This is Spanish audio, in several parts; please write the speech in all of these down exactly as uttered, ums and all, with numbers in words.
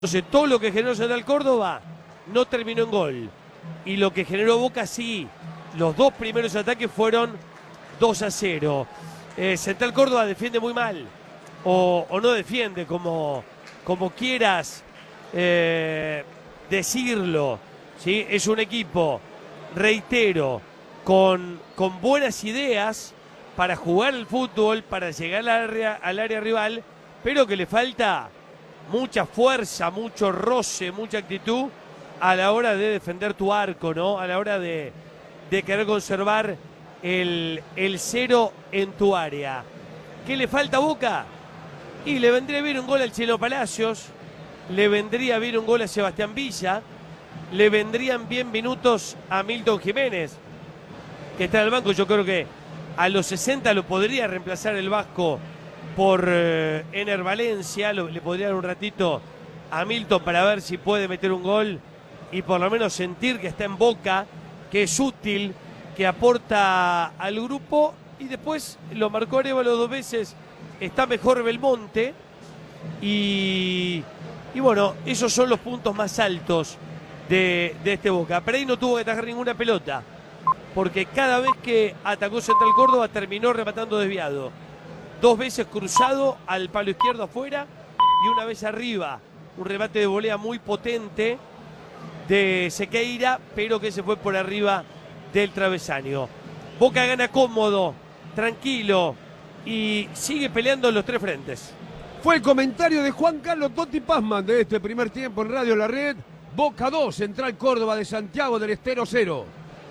Entonces todo lo que generó Central Córdoba no terminó en gol. Y lo que generó Boca sí. Los dos primeros ataques fueron dos a cero. Eh, Central Córdoba defiende muy mal. O, o no defiende, como, como quieras eh, decirlo. ¿Sí? Es un equipo, reitero, con, con buenas ideas para jugar el fútbol, para llegar al área, al área rival, pero que le falta mucha fuerza, mucho roce, mucha actitud a la hora de defender tu arco, ¿no? A la hora de, de querer conservar el, el cero en tu área. ¿Qué le falta a Boca? Y le vendría bien un gol al Chelo Palacios, le vendría bien un gol a Sebastián Villa, le vendrían bien minutos a Milton Jiménez, que está en el banco. Yo creo que a los sesenta lo podría reemplazar el vasco por eh, Ener Valencia. Lo, le podría dar un ratito a Milton para ver si puede meter un gol y por lo menos sentir que está en Boca, que es útil, que aporta al grupo. Y después lo marcó Arévalo dos veces, está mejor Belmonte. Y, y bueno, esos son los puntos más altos de, de este Boca. Pero ahí no tuvo que atajar ninguna pelota, porque cada vez que atacó Central Córdoba terminó rematando desviado. Dos veces cruzado al palo izquierdo afuera y una vez arriba. Un remate de volea muy potente de Sequeira, pero que se fue por arriba del travesaño. Boca gana cómodo, tranquilo y sigue peleando en los tres frentes. Fue el comentario de Juan Carlos Totti Pazman de este primer tiempo en Radio La Red. Boca dos, Central Córdoba de Santiago del Estero cero.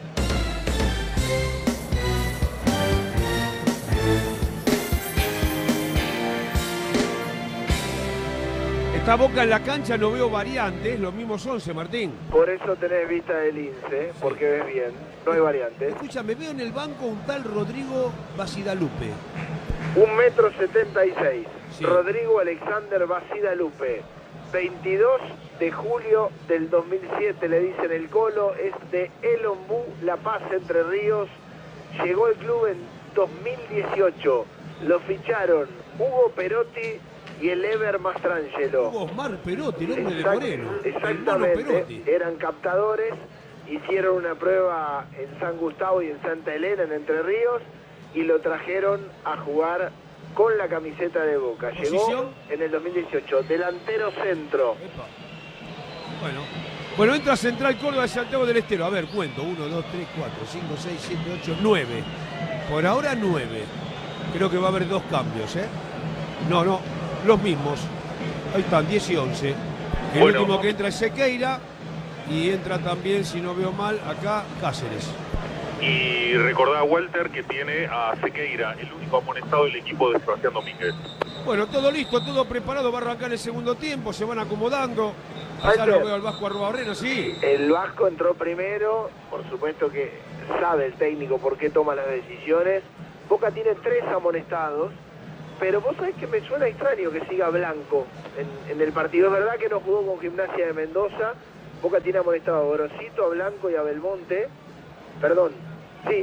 Esta Boca en la cancha no veo variantes, los mismos once, Martín. Por eso tenés vista del lince, porque ves bien, no hay variantes. Escúchame, veo en el banco un tal Rodrigo Basidalupe. Un metro setenta y seis, Sí. Rodrigo Alexander Basidalupe. veintidós de julio del dos mil siete, le dicen el Colo, es de El Ombú, La Paz, Entre Ríos. Llegó al club en dos mil dieciocho, lo ficharon Hugo Perotti y el Ever Mastrangelo. Hugo Osmar Perotti, el hombre Exact- de Moreno. El mono Exactamente, Perotti. eran captadores, hicieron una prueba en San Gustavo y en Santa Elena, en Entre Ríos, y lo trajeron a jugar con la camiseta de Boca. Llegó ¿Posición? en el dos mil dieciocho, delantero centro. Epa. Bueno. Bueno, entra Central Córdoba de Santiago del Estero. A ver, cuento. uno, dos, tres, cuatro, cinco, seis, siete, ocho, nueve. Por ahora nueve. Creo que va a haber dos cambios, ¿eh? No, no, los mismos. Ahí están, diez y once. El Bueno. último que entra es Sequeira. Y entra también, si no veo mal, acá Cáceres. Y recordá, Walter, que tiene a Sequeira, el único amonestado del equipo de Sebastián Domínguez. Bueno, todo listo, todo preparado. Va a arrancar el segundo tiempo. Se van acomodando. Allá Walter. lo veo al Vasco Arruabarrena, sí. El Vasco entró primero, por supuesto que sabe el técnico por qué toma las decisiones. Boca tiene tres amonestados, pero vos sabés que me suena extraño que siga Blanco en, en el partido. Es verdad que no jugó con Gimnasia de Mendoza. Boca tiene amonestado a Gorosito, a Blanco y a Belmonte. Perdón, sí.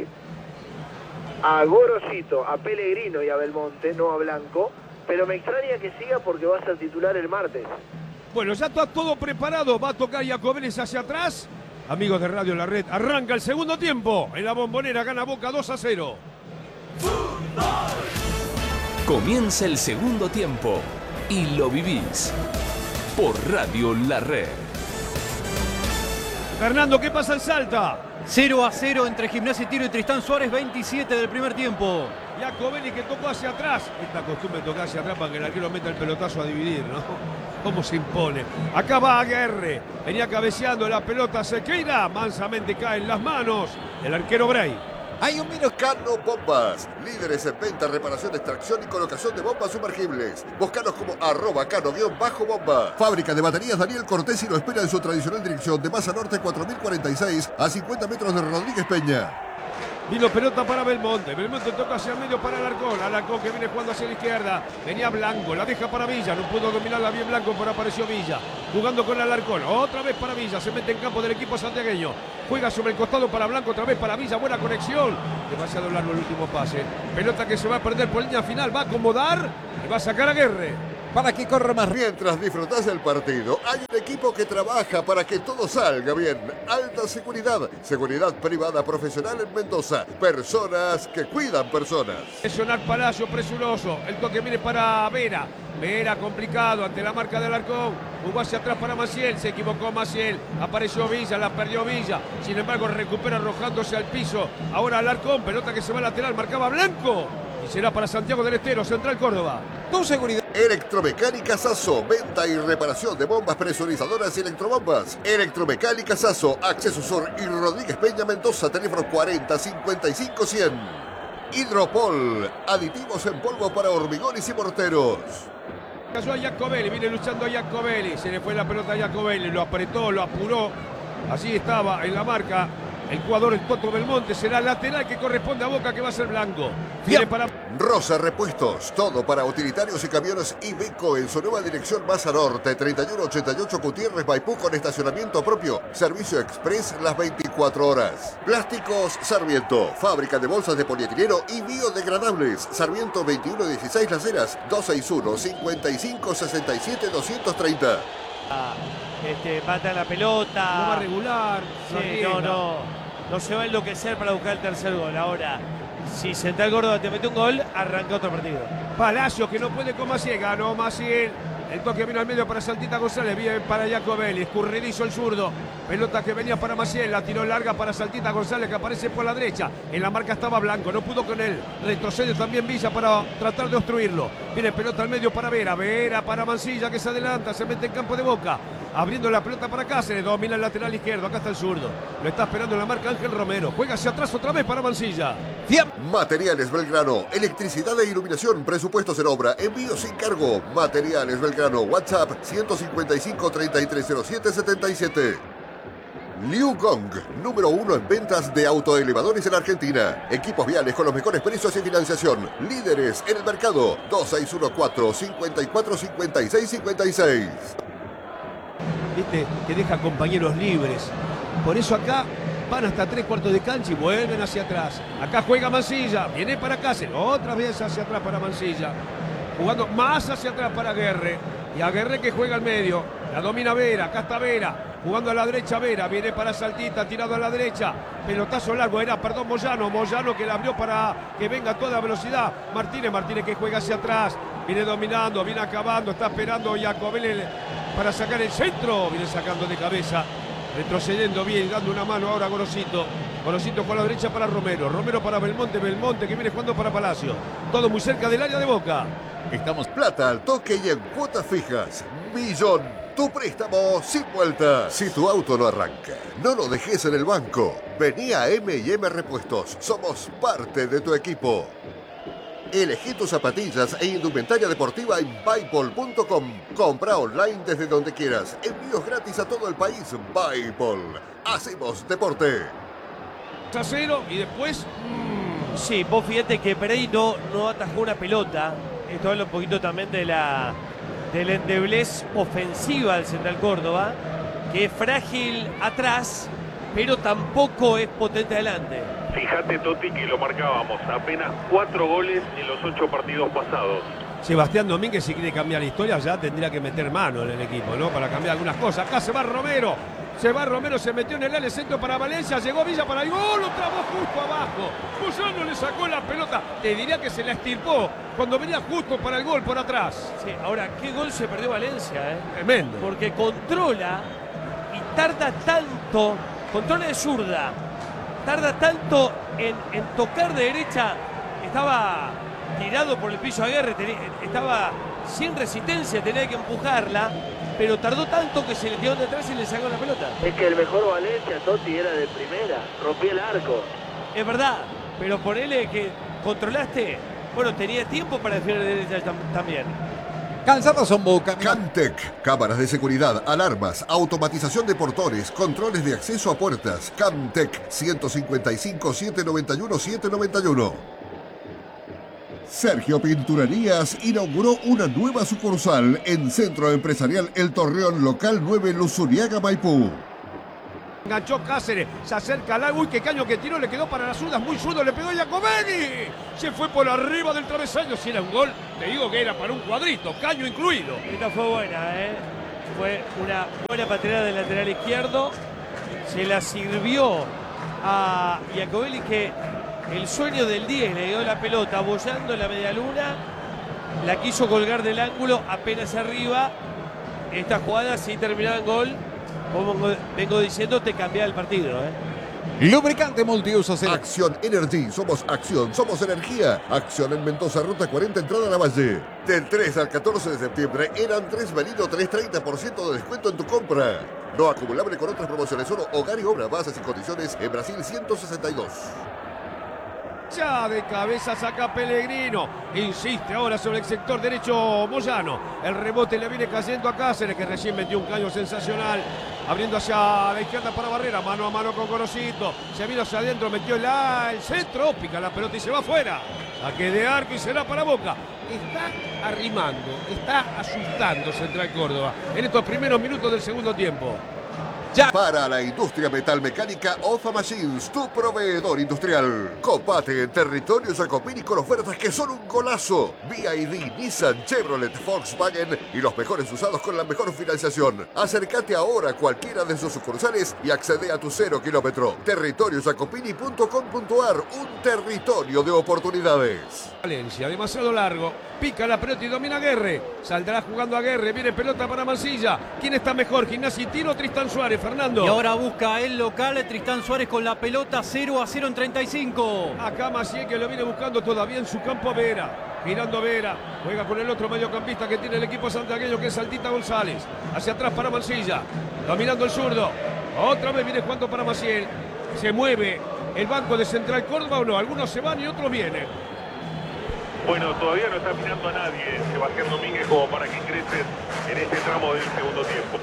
A Gorosito, a Pellegrino y a Belmonte, no a Blanco. Pero me extraña que siga porque va a ser titular el martes. Bueno, ya está todo preparado. Va a tocar Iacobeles hacia atrás. Amigos de Radio La Red, arranca el segundo tiempo. En la Bombonera gana Boca dos a cero. Comienza el segundo tiempo y lo vivís por Radio La Red. Fernando, ¿qué pasa en Salta? cero a cero entre Gimnasia y Tiro y Tristán Suárez, veintisiete del primer tiempo. Iacobeles que tocó hacia atrás. Esta costumbre de tocar hacia atrás para que el arquero meta el pelotazo a dividir, ¿no? ¿Cómo se impone? Acá va Aguerre. Venía cabeceando la pelota Sequeira. Mansamente cae en las manos el arquero Bray. Hay un menos Cano Bombas, líderes en venta, reparación, extracción y colocación de bombas sumergibles. Búscanos como arroba cano-bomba. Fábrica de baterías Daniel Cortés y lo espera en su tradicional dirección de Maza Norte cuatro mil cuarenta y seis a cincuenta metros de Rodríguez Peña. Vino pelota para Belmonte. Belmonte toca hacia el medio para Alarcón. Alarcón que viene jugando hacia la izquierda. Venía Blanco, la deja para Villa. No pudo dominarla bien Blanco, pero apareció Villa. Jugando con Alarcón. Otra vez para Villa. Se mete en campo del equipo santiagueño. Juega sobre el costado para Blanco. Otra vez para Villa. Buena conexión. Demasiado largo el último pase. Pelota que se va a perder por línea final. Va a acomodar y va a sacar a Aguerre. para que corra más. Mientras disfrutás del partido, hay un equipo que trabaja para que todo salga bien. Alta Seguridad, seguridad privada profesional en Mendoza. Personas que cuidan personas. Presionar Palacio, presuroso. El toque viene para Vera. Vera complicado ante la marca del Alarcón. Jugó hacia atrás para Maciel. Se equivocó Maciel. Apareció Villa, la perdió Villa. Sin embargo, recupera arrojándose al piso. Ahora Alarcón, pelota que se va lateral. Marcaba Blanco. Y será para Santiago del Estero, Central Córdoba. Tu seguridad. Electromecánica Sasso, venta y reparación de bombas presurizadoras y electrobombas. Electromecánica Sasso, Acceso Sur y Rodríguez Peña Mendoza, teléfono cuarenta cincuenta y cinco cien. Hidropol, aditivos en polvo para hormigones y morteros. Cayó a Jacobelli, viene luchando a Jacobelli. Se le fue la pelota a Jacobelli, lo apretó, lo apuró. Así estaba en la marca. El jugador, el Toto Belmonte, será lateral que corresponde a Boca, que va a ser Blanco. Viene para... Rosa Repuestos, todo para utilitarios y camiones Iveco en su nueva dirección Maza Norte, treinta y uno ochenta y ocho Gutiérrez Maipú, con estacionamiento propio. Servicio express las veinticuatro horas. Plásticos Sarmiento, fábrica de bolsas de polietileno y biodegradables. Sarmiento veintiuno dieciséis Las Heras, doscientos sesenta y uno cincuenta y cinco sesenta y siete doscientos treinta. Este, mata la pelota. No va a regular. Sí, no, no. No se va a enloquecer para buscar el tercer gol. Ahora, si Central Córdoba te mete un gol, arranca otro partido. Palacio, que no puede con Maciel. Ganó Maciel. El toque vino al medio para Saltita González. Bien para Jacobelli. Escurridizo el zurdo. Pelota que venía para Maciel. La tiró larga para Saltita González, que aparece por la derecha. En la marca estaba Blanco. No pudo con él. Retrocede también Villa para tratar de obstruirlo. Viene pelota al medio para Vera. Vera para Mancilla, que se adelanta. Se mete en campo de Boca. Abriendo la pelota para Cáceres. Domina el lateral izquierdo. Acá está el zurdo. Lo está esperando en la marca Ángel Romero. Juega hacia atrás otra vez para Mancilla. Materiales Belgrano. Electricidad e iluminación. Presupuestos en obra. Envío sin cargo. Materiales Belgrano. WhatsApp ciento cincuenta y cinco, treinta y tres cero siete, setenta y siete. Liu Gong, número uno en ventas de autoelevadores en Argentina. Equipos viales con los mejores precios y financiación. Líderes en el mercado. dos seis uno cuatro, cinco cuatro, cinco seis cinco seis. Viste, que deja compañeros libres. Por eso acá van hasta tres cuartos de cancha y vuelven hacia atrás. Acá juega Mancilla, viene para Cáceres, otra vez hacia atrás para Mancilla. Jugando más hacia atrás para Aguerre. Y Aguerre que juega al medio. La domina Vera, acá está Vera. Jugando a la derecha Vera, viene para Saltita, tirado a la derecha. Pelotazo largo, era, perdón, Moyano. Moyano que la abrió para que venga a toda velocidad. Martínez, Martínez que juega hacia atrás. Viene dominando, viene acabando, está esperando Jacobelli para sacar el centro. Viene sacando de cabeza. Retrocediendo bien, dando una mano ahora a Gorosito. Gorosito por la derecha para Romero. Romero para Belmonte. Belmonte que viene jugando para Palacio. Todo muy cerca del área de Boca. Estamos plata al toque y en cuotas fijas. Millón, tu préstamo sin vuelta. Si tu auto no arranca, no lo dejes en el banco. Vení a M y M Repuestos. Somos parte de tu equipo. Elegí tus zapatillas e indumentaria deportiva en Bipol punto com. Compra online desde donde quieras. Envíos gratis a todo el país. Bipol. Hacemos deporte. A cero y después... Mmm, sí, vos fíjate que Perey no, no atajó una pelota. Esto habla un poquito también de la, de la endeblez ofensiva del Central Córdoba, que es frágil atrás, pero tampoco es potente adelante. Fíjate, Toti, que lo marcábamos. Apenas cuatro goles en los ocho partidos pasados. Sebastián Domínguez, si quiere cambiar la historia, ya tendría que meter mano en el equipo, ¿no? Para cambiar algunas cosas. Acá se va Romero. Se va Romero, se metió en el área centro para Valencia. Llegó Villa para el gol. Lo trabó justo abajo. Moyano le sacó la pelota. Te diría que se la estirpó cuando venía justo para el gol por atrás. Sí, ahora, ¿qué gol se perdió Valencia? Eh? Tremendo. Porque controla y tarda tanto. Controla de zurda. Tarda tanto en, en tocar de derecha. Estaba tirado por el piso Aguerre. Estaba sin resistencia. Tenía que empujarla. Pero tardó tanto que se le tiró de atrás y le sacó la pelota. Es que el mejor Valencia, Totti, era de primera. Rompía el arco. Es verdad. Pero ponele que controlaste. Bueno, tenía tiempo para defender de derecha tam- también. Cansados son Boca. Camtec, cámaras de seguridad, alarmas, automatización de portones, controles de acceso a puertas. Camtec, ciento cincuenta y cinco, setecientos noventa y uno, setecientos noventa y uno. Sergio Pinturerías inauguró una nueva sucursal en Centro Empresarial El Torreón, local nueve, Luzuriaga, Maipú. Enganchó Cáceres, se acerca al uy, qué caño que tiró, le quedó para las zurdas, muy zurdo, le pegó Giacobelli. Se fue por arriba del travesaño, si era un gol, te digo que era para un cuadrito, caño incluido. Esta fue buena, ¿eh? Fue una buena pateada del lateral izquierdo. Se la sirvió a Giacobelli, que el sueño del diez le dio la pelota abollando en la media luna. La quiso colgar del ángulo apenas arriba. Esta jugada, si terminaba en gol, como vengo diciendo, te cambia el partido, ¿eh? Lubricante multiusos. Acción Energy, somos acción, somos energía. Acción en Mendoza, ruta cuarenta, entrada a la Valle. Del tres al catorce de septiembre eran tres valido, tres treinta por ciento de descuento en tu compra. No acumulable con otras promociones, solo hogar y obra, bases y condiciones en Brasil ciento sesenta y dos. Ya de cabeza saca Pellegrino. Insiste ahora sobre el sector derecho Moyano. El rebote le viene cayendo a Cáceres, que recién metió un caño sensacional. Abriendo hacia la izquierda para Barrera. Mano a mano con Gorosito. Se vino hacia adentro, metió la, el centro. Pica la pelota y se va afuera. Saque de arco y será para Boca. Está arrimando, está asustando Central Córdoba en estos primeros minutos del segundo tiempo. Ya. Para la industria metalmecánica, Ofa Machines, tu proveedor industrial. Copate en territorio Jacopini con ofertas que son un golazo. B I D, Nissan, Chevrolet, Volkswagen y los mejores usados con la mejor financiación. Acércate ahora a cualquiera de sus sucursales y accede a tu cero kilómetro. territorio jacopini punto com punto ar, un territorio de oportunidades. Valencia, demasiado largo. Pica la pelota y domina Aguerre. Saldrá jugando Aguerre. Viene pelota para Mansilla. ¿Quién está mejor? Gimnasia y Tiro o Tristán Suárez, Fernando. Y ahora busca el local. Tristán Suárez con la pelota cero a cero en treinta y cinco. Acá Macié, que lo viene buscando todavía en su campo a Vera. Girando Vera. Juega con el otro mediocampista que tiene el equipo santiagueño, que es Altita González. Hacia atrás para Mansilla. Dominando el zurdo. Otra vez viene jugando para Maciel. Se mueve el banco de Central Córdoba o no. Algunos se van y otros vienen. Bueno, todavía no está mirando a nadie Sebastián Domínguez como para que ingrese en este tramo del segundo tiempo.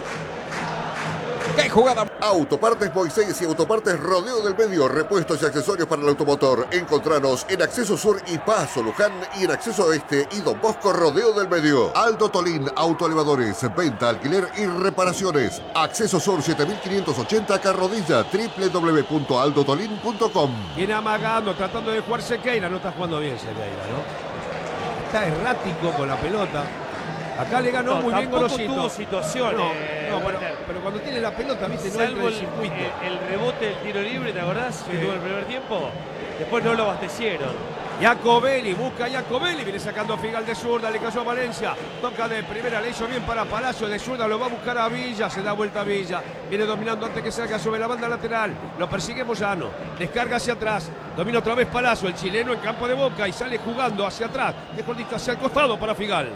¡Qué jugada! Autopartes Moisés y Autopartes Rodeo del Medio, repuestos y accesorios para el automotor. Encontranos en Acceso Sur y Paso Luján y en Acceso Oeste y Don Bosco Rodeo del Medio. Aldo Tolín, autoelevadores, venta, alquiler y reparaciones. Acceso Sur siete mil quinientos ochenta Carrodilla, doble u doble u doble u punto aldo tolín punto com. Viene amagando, tratando de jugar Sequeira. No está jugando bien Sequeira, ¿no? Está errático con la pelota. Acá le ganó no, muy bien Gorosito. Tuvo situaciones. No, no pero, pero cuando tiene la pelota, viste, no entra Salvo el el, circuito. el, el rebote del tiro libre, ¿te acordás? Sí. Que tuvo el primer tiempo. Después no lo abastecieron. Giacobelli, busca a Giacobelli, viene sacando Figal de zurda, le cayó a Valencia, toca de primera, le hizo bien para Palacio, de zurda lo va a buscar a Villa, se da vuelta a Villa, viene dominando antes que salga sobre la banda lateral, lo persigue Moyano, descarga hacia atrás, domina otra vez Palacio, el chileno en campo de Boca y sale jugando hacia atrás, mejor dicho hacia el costado para Figal.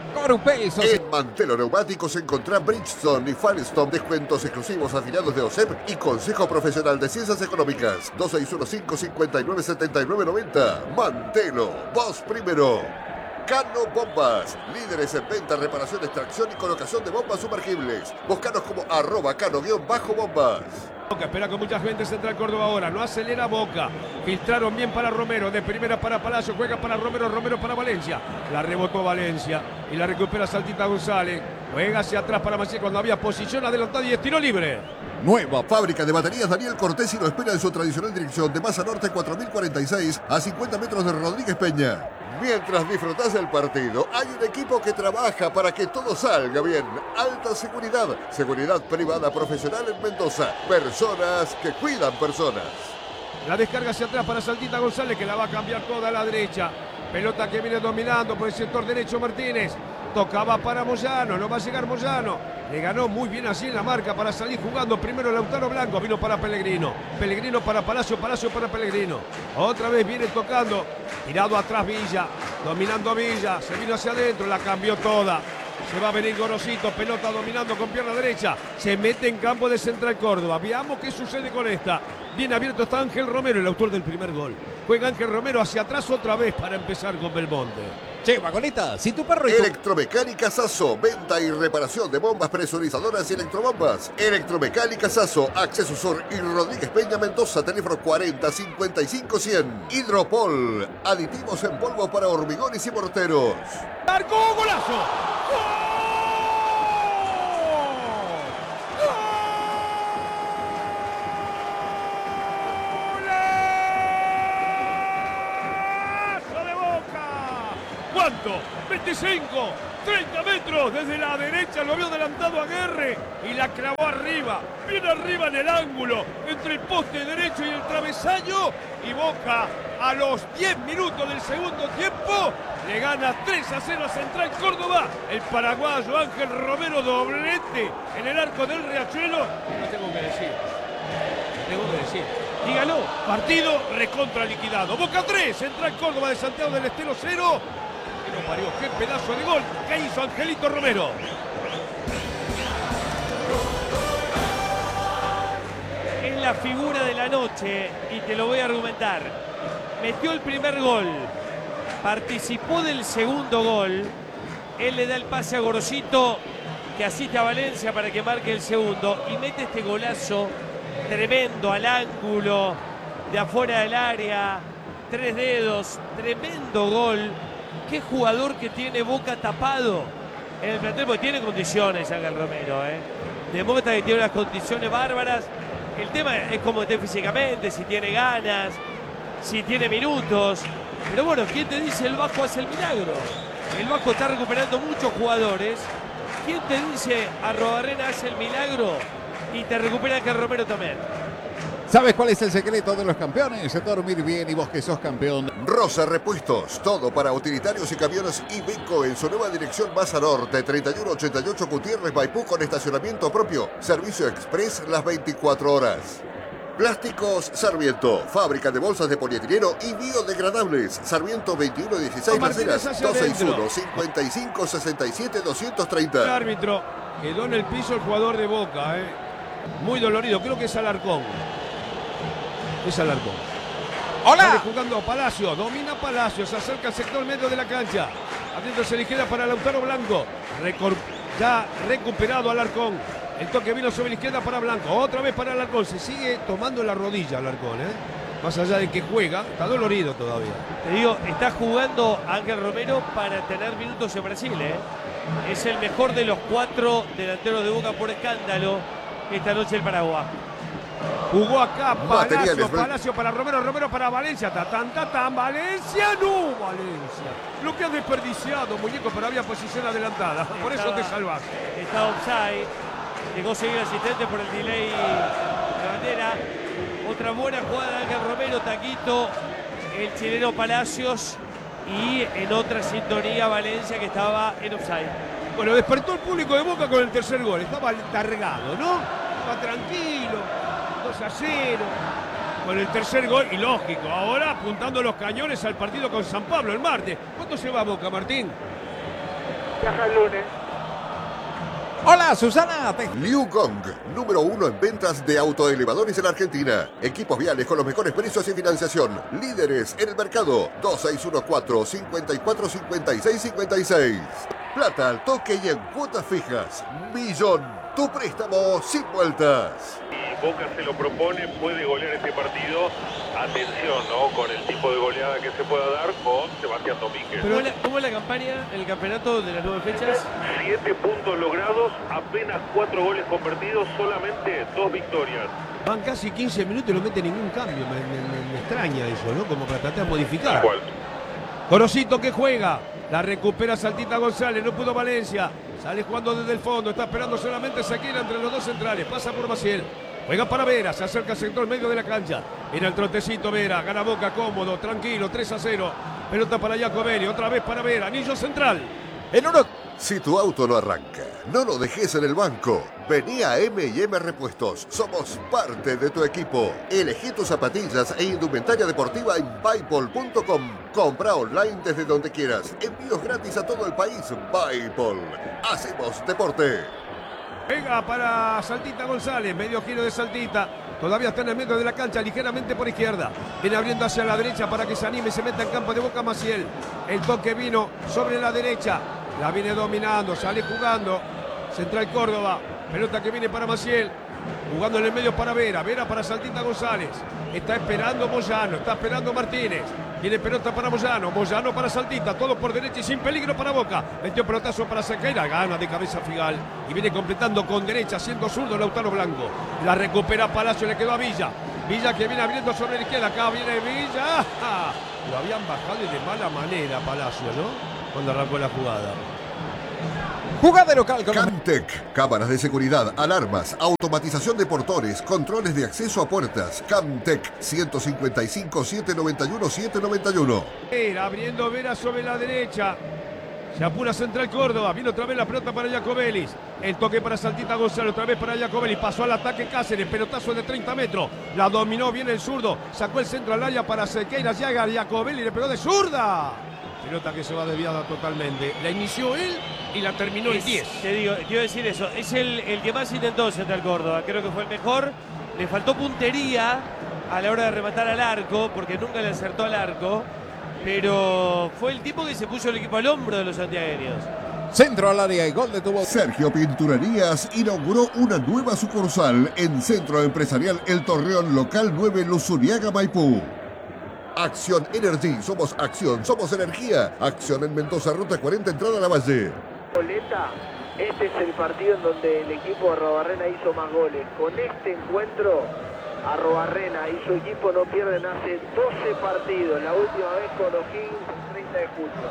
En Mantelo Neumáticos encontrá Bridgestone y Firestone, descuentos exclusivos afiliados de O S E P y Consejo Profesional de Ciencias Económicas. dos seis uno cinco, cinco nueve siete nueve nueve cero. Mantelo, vos primero. Cano Bombas, líderes en venta, reparación, extracción y colocación de bombas sumergibles. Búscanos como arroba cano-bombas. Boca espera con mucha gente Central Córdoba ahora, no acelera Boca, filtraron bien para Romero, de primera para Palacio, juega para Romero, Romero para Valencia, la rebotó Valencia y la recupera Saltita González, juega hacia atrás para Maciel cuando había posición adelantada y estiro libre. Nueva fábrica de baterías Daniel Cortés y lo espera en su tradicional dirección de Maza Norte cuatro mil cuarenta y seis a cincuenta metros de Rodríguez Peña. Mientras disfrutás del partido, hay un equipo que trabaja para que todo salga bien. Alta seguridad, seguridad privada profesional en Mendoza. Personas que cuidan personas. La descarga hacia atrás para Saltita González, que la va a cambiar toda a la derecha. Pelota que viene dominando por el sector derecho Martínez. Tocaba para Moyano, no va a llegar Moyano. Le ganó muy bien así en la marca para salir jugando. Primero Lautaro Blanco, vino para Pellegrino. Pellegrino para Palacio, Palacio para Pellegrino. Otra vez viene tocando. Tirado atrás Villa, dominando a Villa. Se vino hacia adentro, la cambió toda. Se va a venir Gorosito, pelota dominando con pierna derecha. Se mete en campo de Central Córdoba. Veamos qué sucede con esta. Bien abierto está Ángel Romero, el autor del primer gol. Juega Ángel Romero hacia atrás otra vez para empezar con Belmonte. Che, vagoneta, si tu perro... Electromecánica Sasso, venta y reparación de bombas presurizadoras y electrobombas. Electromecánica Sasso, Acceso Sur y Rodríguez Peña Mendoza, teléfono cuarenta cincuenta y cinco cien. Hidropol, aditivos en polvo para hormigones y morteros. ¡Marcó golazo! ¿Cuánto? veinticinco, treinta metros desde la derecha, lo había adelantado a Guerre y la clavó arriba, bien arriba en el ángulo, entre el poste derecho y el travesaño, y Boca a los diez minutos del segundo tiempo le gana tres a cero a Central Córdoba. El paraguayo Ángel Romero, doblete en el arco del Riachuelo. No tengo que decir, no tengo que decir. Dígalo, partido recontra liquidado. Boca tres, Central Córdoba de Santiago del Estero cero. Que no parió, qué pedazo de gol que hizo Angelito Romero. Es la figura de la noche y te lo voy a argumentar. Metió el primer gol, participó del segundo gol. Él le da el pase a Gorosito, que asiste a Valencia para que marque el segundo, y mete este golazo tremendo al ángulo de afuera del área, tres dedos, tremendo gol. Qué jugador que tiene Boca tapado en el plantel, porque tiene condiciones Ángel Romero, ¿eh? Demuestra que tiene unas condiciones bárbaras. El tema es cómo esté físicamente, si tiene ganas, si tiene minutos. Pero bueno, ¿quién te dice el Vasco hace el milagro? El Vasco está recuperando muchos jugadores. ¿Quién te dice Arrobarrena hace el milagro y te recupera que Romero también? ¿Sabes cuál es el secreto de los campeones? Dormir bien, y vos que sos campeón. Rosa Repuestos, todo para utilitarios y camiones Iveco en su nueva dirección Baza Norte, treinta y uno ochenta y ocho Gutiérrez Maipú, con estacionamiento propio, servicio express las veinticuatro horas. Plásticos Sarmiento, fábrica de bolsas de polietileno y biodegradables. Sarmiento veintiuno dieciséis Las Heras, dos seis uno, cincuenta y cinco sesenta y siete doscientos treinta. El árbitro quedó en el piso el jugador de Boca, ¿eh? Muy dolorido, creo que es Alarcón. Es Alarcón. ¡Hola! Sale jugando Palacio, domina Palacio, se acerca al sector medio de la cancha. Abriéndose a la izquierda para Lautaro Blanco. Recor ya recuperado Alarcón. El toque vino sobre la izquierda para Blanco. Otra vez para Alarcón. Se sigue tomando la rodilla Alarcón, ¿eh? Más allá de que juega, está dolorido todavía. Te digo, está jugando Ángel Romero para tener minutos en Brasil, ¿eh? Es el mejor de los cuatro delanteros de Boca por escándalo esta noche el Paraguay. Jugó acá Palacio, Palacio para Romero, Romero para Valencia. Tatán, tatán, Valencia, no, Valencia. Lo que ha desperdiciado, muñeco, pero había posición adelantada. Por eso te salvas. Está offside. Llegó a seguir asistente por el delay de bandera. Otra buena jugada de Ángel Romero, taquito el chileno Palacios. Y en otra sintonía Valencia, que estaba en offside. Bueno, despertó el público de Boca con el tercer gol. Estaba largado, ¿no? Estaba tranquilo. dos a cero. Con el tercer gol, y lógico. Ahora apuntando los cañones al partido con San Pablo el martes. ¿Cuánto se va Boca, Martín? Viaja el lunes. Hola, Susana. Te... Liu Gong, número uno en ventas de autoelevadores en Argentina. Equipos viales con los mejores precios y financiación. Líderes en el mercado. dos seis uno cuatro, cinco cuatro, cinco seis cinco seis. Plata al toque y en cuotas fijas. Millón. Tu préstamo sin vueltas. Y Boca se lo propone, puede golear este partido. Atención, ¿no? Con el tipo de goleada que se pueda dar con Sebastián Domínguez. ¿Cómo es la, cómo es la campaña en el campeonato de las nueve fechas? Siete puntos logrados, apenas cuatro goles convertidos, solamente dos victorias. Van casi quince minutos y no mete ningún cambio. Me, me, me extraña eso, ¿no? Como para tratar de modificar. Igual. Gorosito que juega. La recupera Saltita González. No pudo Valencia. Sale jugando desde el fondo. Está esperando solamente Saquina entre los dos centrales. Pasa por Maciel. Juega para Vera. Se acerca al sector medio de la cancha. Era el trotecito Vera. Gana Boca cómodo, tranquilo. tres a cero. Pelota para Giacomelli. Otra vez para Vera. Anillo central. En uno... Si tu auto no arranca, no lo dejes en el banco. Vení a eme y eme Repuestos. Somos parte de tu equipo. Elegí tus zapatillas e indumentaria deportiva en Bipol punto com. Compra online desde donde quieras. Envíos gratis a todo el país. Bipol. Hacemos deporte. Venga para Saltita González. Medio giro de Saltita. Todavía está en el medio de la cancha, ligeramente por izquierda. Viene abriendo hacia la derecha para que se anime, se meta en campo de Boca Maciel. El toque vino sobre la derecha. La viene dominando, sale jugando. Central Córdoba. Pelota que viene para Maciel. Jugando en el medio para Vera. Vera para Saltita González. Está esperando Moyano. Está esperando Martínez. Viene pelota para Moyano. Moyano para Saltita. Todo por derecha y sin peligro para Boca. Metió pelotazo para Sequeira. Gana de cabeza Figal. Y viene completando con derecha, siendo zurdo Lautaro Blanco. La recupera Palacio. Le quedó a Villa. Villa que viene abriendo sobre la izquierda. Acá viene Villa. ¡Ah! Lo habían bajado y de mala manera Palacio, ¿no? cuando arrancó la jugada. Jugada local con Camtec, cámaras de seguridad, alarmas, automatización de portones, controles de acceso a puertas. Camtec, ciento cincuenta y cinco, setecientos noventa y uno, setecientos noventa y uno. Vera, abriendo Vera sobre la derecha. Se apura Central Córdoba. Viene otra vez la pelota para Jacobelis. El toque para Saltita Gonzalo. Otra vez para Jacobelis. Pasó al ataque Cáceres. Pelotazo de treinta metros. La dominó bien el zurdo. Sacó el centro al área para Sequeira. Llega Jacobelis. Le pegó de zurda. Pelota que se va desviada totalmente. La inició él y la terminó el diez. Te digo, te iba a decir eso. Es el, el que más intentó Central Córdoba. Creo que fue el mejor. Le faltó puntería a la hora de rematar al arco, porque nunca le acertó al arco. Pero fue el tipo que se puso el equipo al hombro de los santiagueños. centro al área y gol de tubo. Sergio Pinturerías inauguró una nueva sucursal en Centro Empresarial El Torreón, local nueve, Luzuriaga, Maipú. Acción Energy, somos acción, somos energía. Acción en Mendoza, ruta cuarenta, entrada a la Valle. Boleta, este es el partido en donde el equipo de Arrobarrena hizo más goles. Con este encuentro, Arrobarrena y su equipo no pierden hace doce partidos. La última vez con O'Higgins el treinta de julio.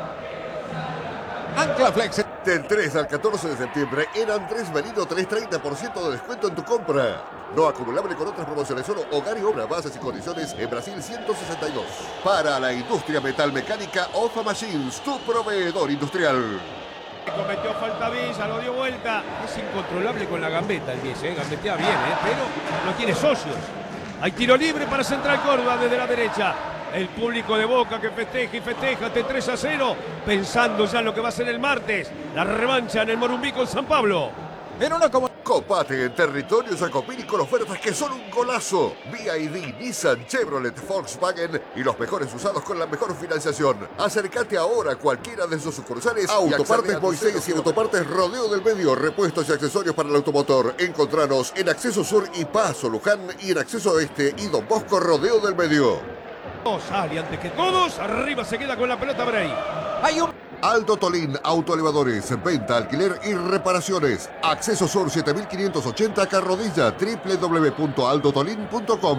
Ancla Flex. Del tres al catorce de septiembre en Andrés Merino tenés treinta por ciento de descuento en tu compra. No acumulable con otras promociones, solo hogar y obra, bases y condiciones en Brasil ciento sesenta y dos. Para la industria metalmecánica, Ofa Machines, tu proveedor industrial. Cometió falta Villa, lo dio vuelta. Es incontrolable con la gambeta el diez, ¿eh? Gambetea bien, ¿eh? Pero no tiene socios. Hay tiro libre para Central Córdoba desde la derecha. El público de Boca que festeja y festeja de tres a cero, pensando ya en lo que va a ser el martes. La revancha en el Morumbí con San Pablo. En uno como Copate en territorio Jacopini con ofertas que son un golazo. V I D, Nissan, Chevrolet, Volkswagen y los mejores usados con la mejor financiación. Acércate ahora a cualquiera de sus sucursales. Autopartes Moisés y Autopartes Rodeo del Medio. Repuestos y accesorios para el automotor. Encontranos en Acceso Sur y Paso Luján y en Acceso Este y Don Bosco Rodeo del Medio. Sale antes que todos. Arriba se queda con la pelota Bray. hay un Aldo Tolín, autoelevadores, venta, alquiler y reparaciones. Acceso Sur siete mil quinientos ochenta, Carrodilla, doble u doble u doble u punto aldo tolín punto com.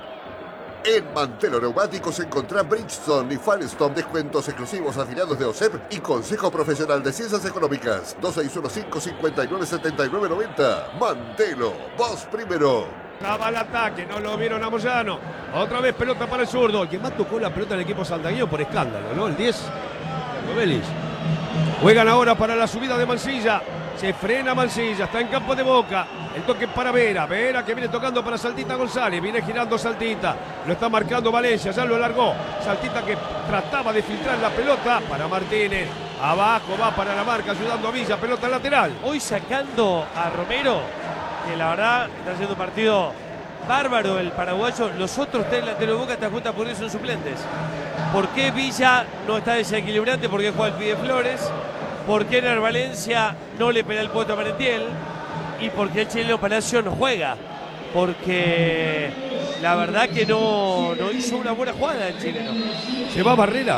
En Mantelo Neumáticos encontrá Bridgestone y Firestone, descuentos exclusivos afiliados de O S E P y Consejo Profesional de Ciencias Económicas. dos seis uno cinco, cinco nueve, siete nueve nueve cero. Mantelo, vos primero. Estaba al ataque, no lo vieron a Moyano. Otra vez pelota para el zurdo. Quien más tocó la pelota en el equipo saldagueño por escándalo, ¿no? El diez. Novelis. Juegan ahora para la subida de Mansilla. Se frena Mansilla, está en campo de Boca. El toque para Vera. Vera que viene tocando para Saltita González. Viene girando Saltita. Lo está marcando Valencia, ya lo alargó. Saltita que trataba de filtrar la pelota para Martínez. Abajo va para la marca, ayudando a Villa. Pelota lateral. Hoy sacando a Romero, que la verdad está haciendo un partido bárbaro el paraguayo. Los otros tres delanteros de Boca te das cuenta por qué son suplentes. ¿Por qué Villa no está desequilibrante? ¿Por qué juega el Pide Flores? ¿Por qué Ener Valencia no le pega el puesto a Parentiel? ¿Y por qué el chileno Palacio no juega? Porque la verdad que no, no hizo una buena jugada el chileno. Se va Barrera.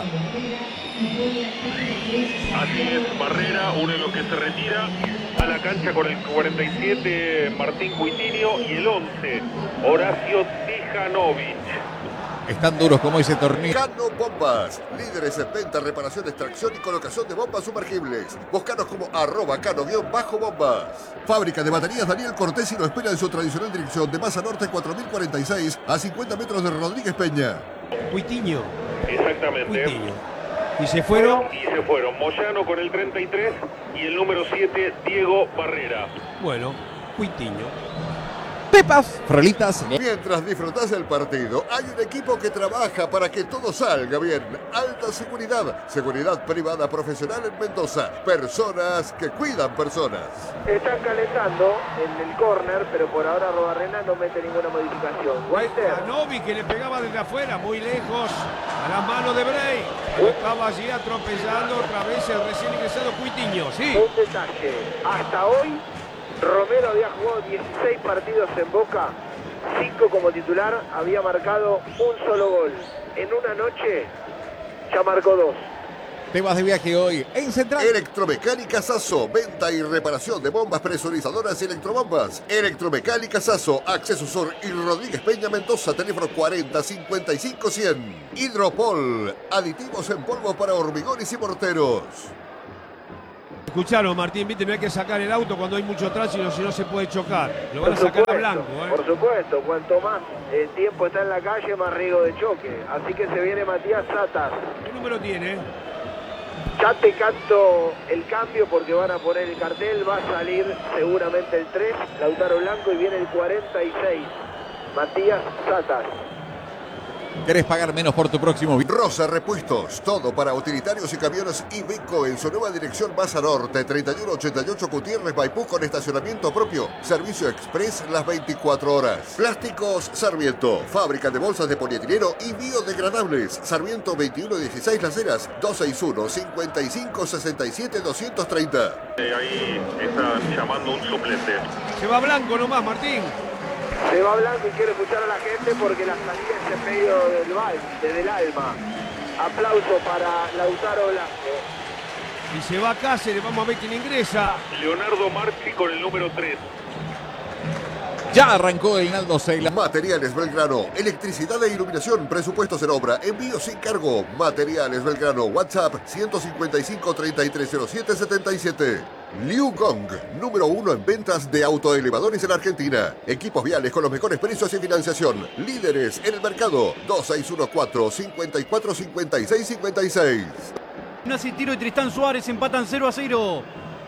Así es, Barrera, uno de los que se retira a la cancha con el cuarenta y siete, Martín Cuitinho, y el once, Horacio Tijanovic. están duros como ese torneo. Cano Bombas, líderes en venta, reparación, extracción y colocación de bombas sumergibles. Búscanos como arroba cano-bombas. Fábrica de baterías Daniel Cortés y lo espera en su tradicional dirección de Masa Norte cuatro mil cuarenta y seis a cincuenta metros de Rodríguez Peña. Cuitiño. Exactamente. Cuitiño. Y se fueron. Y se fueron Moyano con el treinta y tres y el número siete, Diego Barrera. Bueno, Cuitiño. Pepas, frolitas. Mientras disfrutás del partido, hay un equipo que trabaja para que todo salga bien. Alta seguridad, seguridad privada profesional en Mendoza. Personas que cuidan personas. Están calentando en el córner, pero por ahora Arrobarrena no mete ninguna modificación. Walter. Novi que le pegaba desde afuera, muy lejos, a la mano de Bray. Estaba allí atropellando otra vez el recién ingresado Cuitiño. Sí. Un detalle. Hasta hoy, Romero había jugado dieciséis partidos en Boca, cinco como titular, había marcado un solo gol. En una noche ya marcó dos. Te vas de viaje hoy en Central. Electromecánica Sasso, venta y reparación de bombas presurizadoras y electrobombas. Electromecánica Sasso, Acceso Sur y Rodríguez Peña Mendoza, teléfono cuarenta cincuenta y cinco cien. Hidropol, aditivos en polvo para hormigones y morteros. Escucharon, Martín, viste, no hay que sacar el auto cuando hay mucho tránsito, si no se puede chocar. Lo van Por a sacar supuesto, a blanco, ¿eh? Por supuesto, cuanto más el tiempo está en la calle, más riesgo de choque. Así que se viene Matías Satas. ¿Qué número tiene? Ya te canto el cambio porque van a poner el cartel. Va a salir seguramente el tres, Lautaro Blanco, y viene el cuarenta y seis, Matías Satas. ¿Querés pagar menos por tu próximo viaje? Rosa Repuestos, todo para utilitarios y camiones Iveco en su nueva dirección Baza Norte, treinta y uno ochenta y ocho Gutiérrez, Maipú, con estacionamiento propio. Servicio express las veinticuatro horas. Plásticos Sarmiento, fábrica de bolsas de polietileno y biodegradables. Sarmiento veintiuno dieciséis Las Heras, dos seis uno, cincuenta y cinco sesenta y siete doscientos treinta. Eh, ahí están llamando un suplente. Se va Blanco nomás, Martín. Se va Blanco y quiero escuchar a la gente porque la salida es en medio del val, desde el alma. Aplauso para Lautaro Blanco. Y se va Cáceres, vamos a ver quién ingresa. Leonardo Marchi con el número tres. Ya arrancó el Naldo Seila. Materiales Belgrano, electricidad e iluminación, presupuestos en obra, envío sin cargo. Materiales Belgrano, WhatsApp ciento cincuenta y cinco, treinta y tres cero siete, setenta y siete. Liu Gong, número uno en ventas de autoelevadores en Argentina. Equipos viales con los mejores precios y financiación. Líderes en el mercado. dos seis uno cuatro, cinco cuatro, cinco seis cinco seis. Gimnasia y Tiro y Tristán Suárez empatan cero a cero.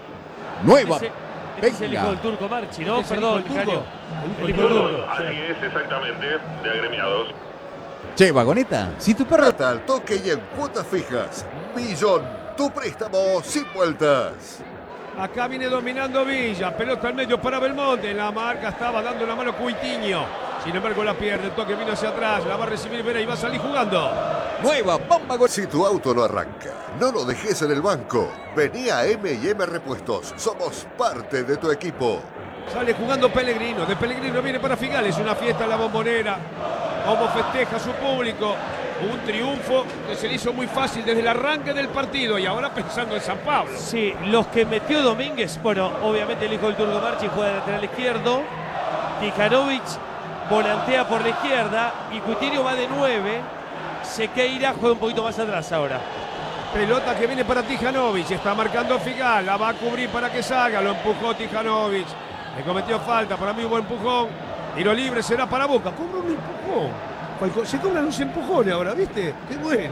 Nueva. Ese, ese es el hijo del turco Marchi, ¿no? Este es el Perdón, hijo del turco. Vicario. El hijo del turco. Así es, exactamente, de agremiados. Che, vagoneta, si tu perro... Plata al toque y en cuotas fijas. Millón, tu préstamo sin vueltas. Acá viene dominando Villa, pelota al medio para Belmonte, en la marca estaba dando la mano Cuitiño, sin embargo la pierde, el toque vino hacia atrás, la va a recibir Vera y va a salir jugando. Nueva bomba gol. Si tu auto no arranca, no lo dejes en el banco. Vení a M y M Repuestos, somos parte de tu equipo. Sale jugando Pellegrino, de Pellegrino viene para Figales, una fiesta en la Bombonera, como festeja su público. Un triunfo que se le hizo muy fácil desde el arranque del partido y ahora pensando en San Pablo. Sí, los que metió Domínguez, bueno, obviamente el hijo del turco Marchi juega de lateral izquierdo, Tijanovic volantea por la izquierda y Coutinho va de nueve, Sequeira juega un poquito más atrás ahora. Pelota que viene para Tijanovic, está marcando Figal, la va a cubrir para que salga, lo empujó Tijanovic, le cometió falta, para mí un buen empujón, tiro libre será para Boca, cobra un empujón. Se cobran los empujones ahora, ¿viste? ¡Qué bueno!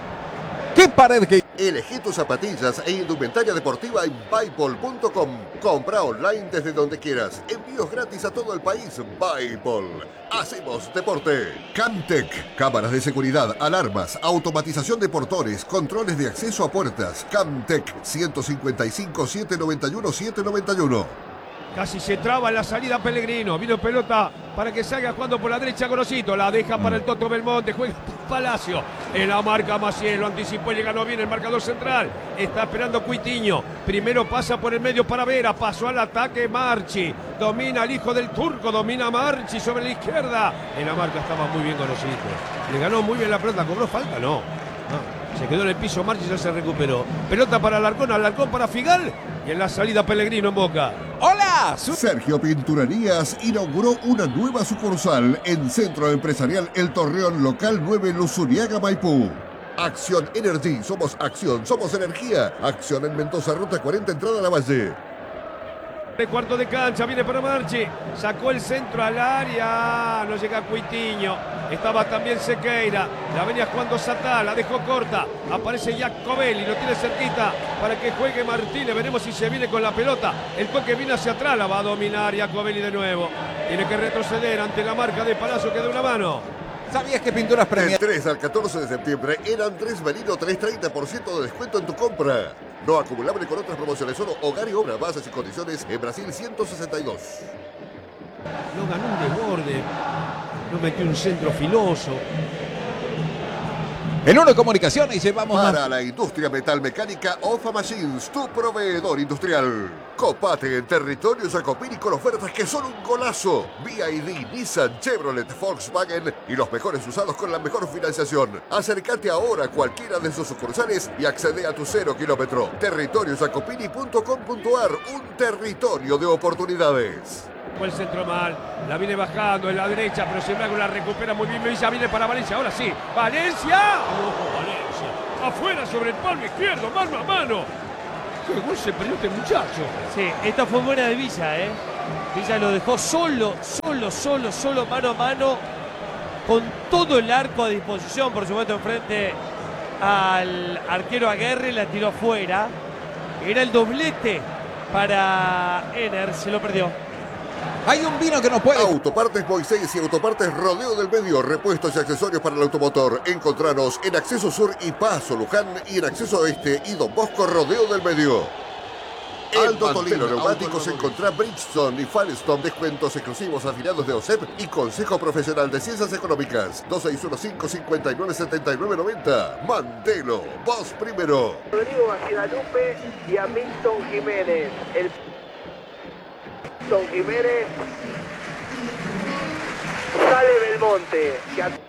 ¡Qué pared que... Elegí tus zapatillas e indumentaria deportiva en Buypol punto com. Compra online desde donde quieras. Envíos gratis a todo el país. Buypol. Hacemos deporte. Camtech. Cámaras de seguridad, alarmas, automatización de portones, controles de acceso a puertas. Camtech ciento cincuenta y cinco, setecientos noventa y uno, setecientos noventa y uno. Casi se traba en la salida Pellegrino. Vino pelota para que salga jugando por la derecha Gorosito. La deja para el Toto Belmonte. Juega Palacio. En la marca Maciel. Lo anticipó y le ganó bien el marcador central. Está esperando Cuitiño. Primero pasa por el medio para Vera. Pasó al ataque Marchi. Domina el hijo del turco. Domina Marchi sobre la izquierda. En la marca estaba muy bien Gorosito. Le ganó muy bien la pelota. ¿Cobró falta? No. No. Se quedó en el piso Marchi y ya se recuperó. Pelota para Alarcón. Alarcón para Figal. Y en la salida Pellegrino en Boca. ¡Hola! Sergio Pinturerías inauguró una nueva sucursal en Centro Empresarial El Torreón, local nueve Luzuriaga, Maipú. Acción Energy, somos acción, somos energía. Acción en Mendoza, ruta cuarenta, entrada a la Valle. De cuarto de cancha, viene para Marchi. Sacó el centro al área. No llega Cuitiño. Estaba también Sequeira. La venía jugando Satá, la dejó corta. Aparece Jacobelli, lo tiene cerquita para que juegue Martínez. Veremos si se viene con la pelota. El toque viene hacia atrás, la va a dominar Jacobelli de nuevo. Tiene que retroceder ante la marca de Palacio que da una mano. ¿Sabías que Pinturas Del Premia... tres al catorce de septiembre en Andrés Merino, tres treinta por ciento de descuento en tu compra. No acumulable con otras promociones, solo hogar y obra, bases y condiciones en Brasil ciento sesenta y dos. No ganó un desborde. No metió un centro filoso. En Uno Comunicaciones llevamos Para más. la industria metalmecánica, Ofa Machines, tu proveedor industrial. Copate en territorio Jacopini con ofertas que son un golazo. B Y D, Nissan, Chevrolet, Volkswagen y los mejores usados con la mejor financiación. Acércate ahora a cualquiera de sus sucursales y accede a tu cero kilómetro. territorio jacopini punto com punto ar, un territorio de oportunidades. Fue el centro mal, la viene bajando en la derecha, pero sin embargo la recupera muy bien. Villa viene para Valencia, ahora sí. ¡Valencia! ¡Oh, Valencia! Afuera sobre el palmo izquierdo, mano a mano. ¡Qué gol se perdió este muchacho! Sí, esta fue buena de Villa, ¿eh? Villa lo dejó solo, solo, solo, solo, mano a mano, con todo el arco a disposición, por supuesto, enfrente al arquero Aguerre, la tiró afuera. Era el doblete para Ener, se lo perdió. Hay un vino que no puede. Autopartes Moisés y Autopartes Rodeo del Medio, repuestos y accesorios para el automotor. Encontranos en Acceso Sur y Paso Luján y en Acceso Oeste y Don Bosco Rodeo del Medio. Aldo Tolino Neumáticos, encontrá Bridgestone y Firestone, descuentos exclusivos afiliados de O S E P y Consejo Profesional de Ciencias Económicas. dos seis uno cinco, cinco nueve, siete nueve nueve cero. Mantelo, vos primero. Rodrigo Bacigalupe y a Milton Jiménez. El Milton Jiménez sale Belmonte, que está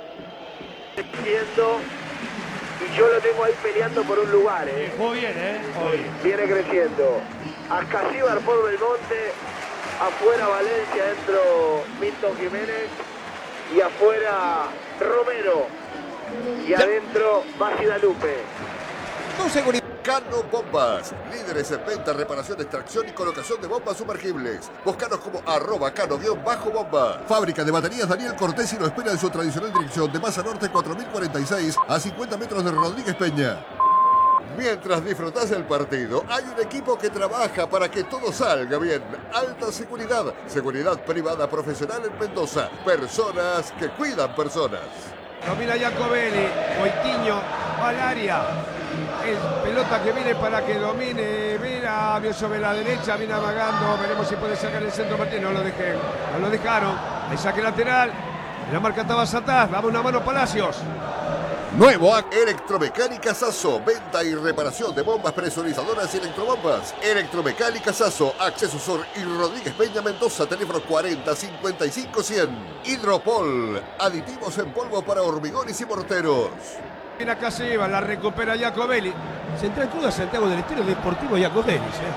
creciendo y yo lo tengo ahí peleando por un lugar, ¿eh? Jugó bien, ¿eh? Hoy. Viene creciendo. Ascasíbar por Belmonte, afuera Valencia, dentro Milton Jiménez y afuera Romero y adentro Bacigalupe. Tu seguridad. Cano Bombas, líderes en venta, reparación, extracción y colocación de bombas sumergibles. Búscanos como arroba cano-bomba. Fábrica de baterías Daniel Cortés y lo espera en su tradicional dirección de Maza Norte cuatro mil cuarenta y seis a cincuenta metros de Rodríguez Peña. Mientras disfrutás del partido, hay un equipo que trabaja para que todo salga bien. Alta seguridad, seguridad privada profesional en Mendoza. Personas que cuidan personas. Domina Jacobelli, Moitiño, al área. Es pelota que viene para que domine. Mira, vio sobre la derecha, viene amagando. Veremos si puede sacar el centro Martín. No lo dejé, no lo dejaron. El saque lateral. La marca Tabasatás. Dame una mano Palacios. Nuevo acto. Electromecánica Sasso, venta y reparación de bombas presurizadoras y electrobombas. Electromecánica Sasso, Acceso Sur y Rodríguez Peña, Mendoza, teléfono cuarenta, cincuenta y cinco, cien. Hidropol, aditivos en polvo para hormigones y morteros. Viene acá se lleva, la recupera Jacobelli. Central Cruz a Santiago del Estero Deportivo Jacobelli.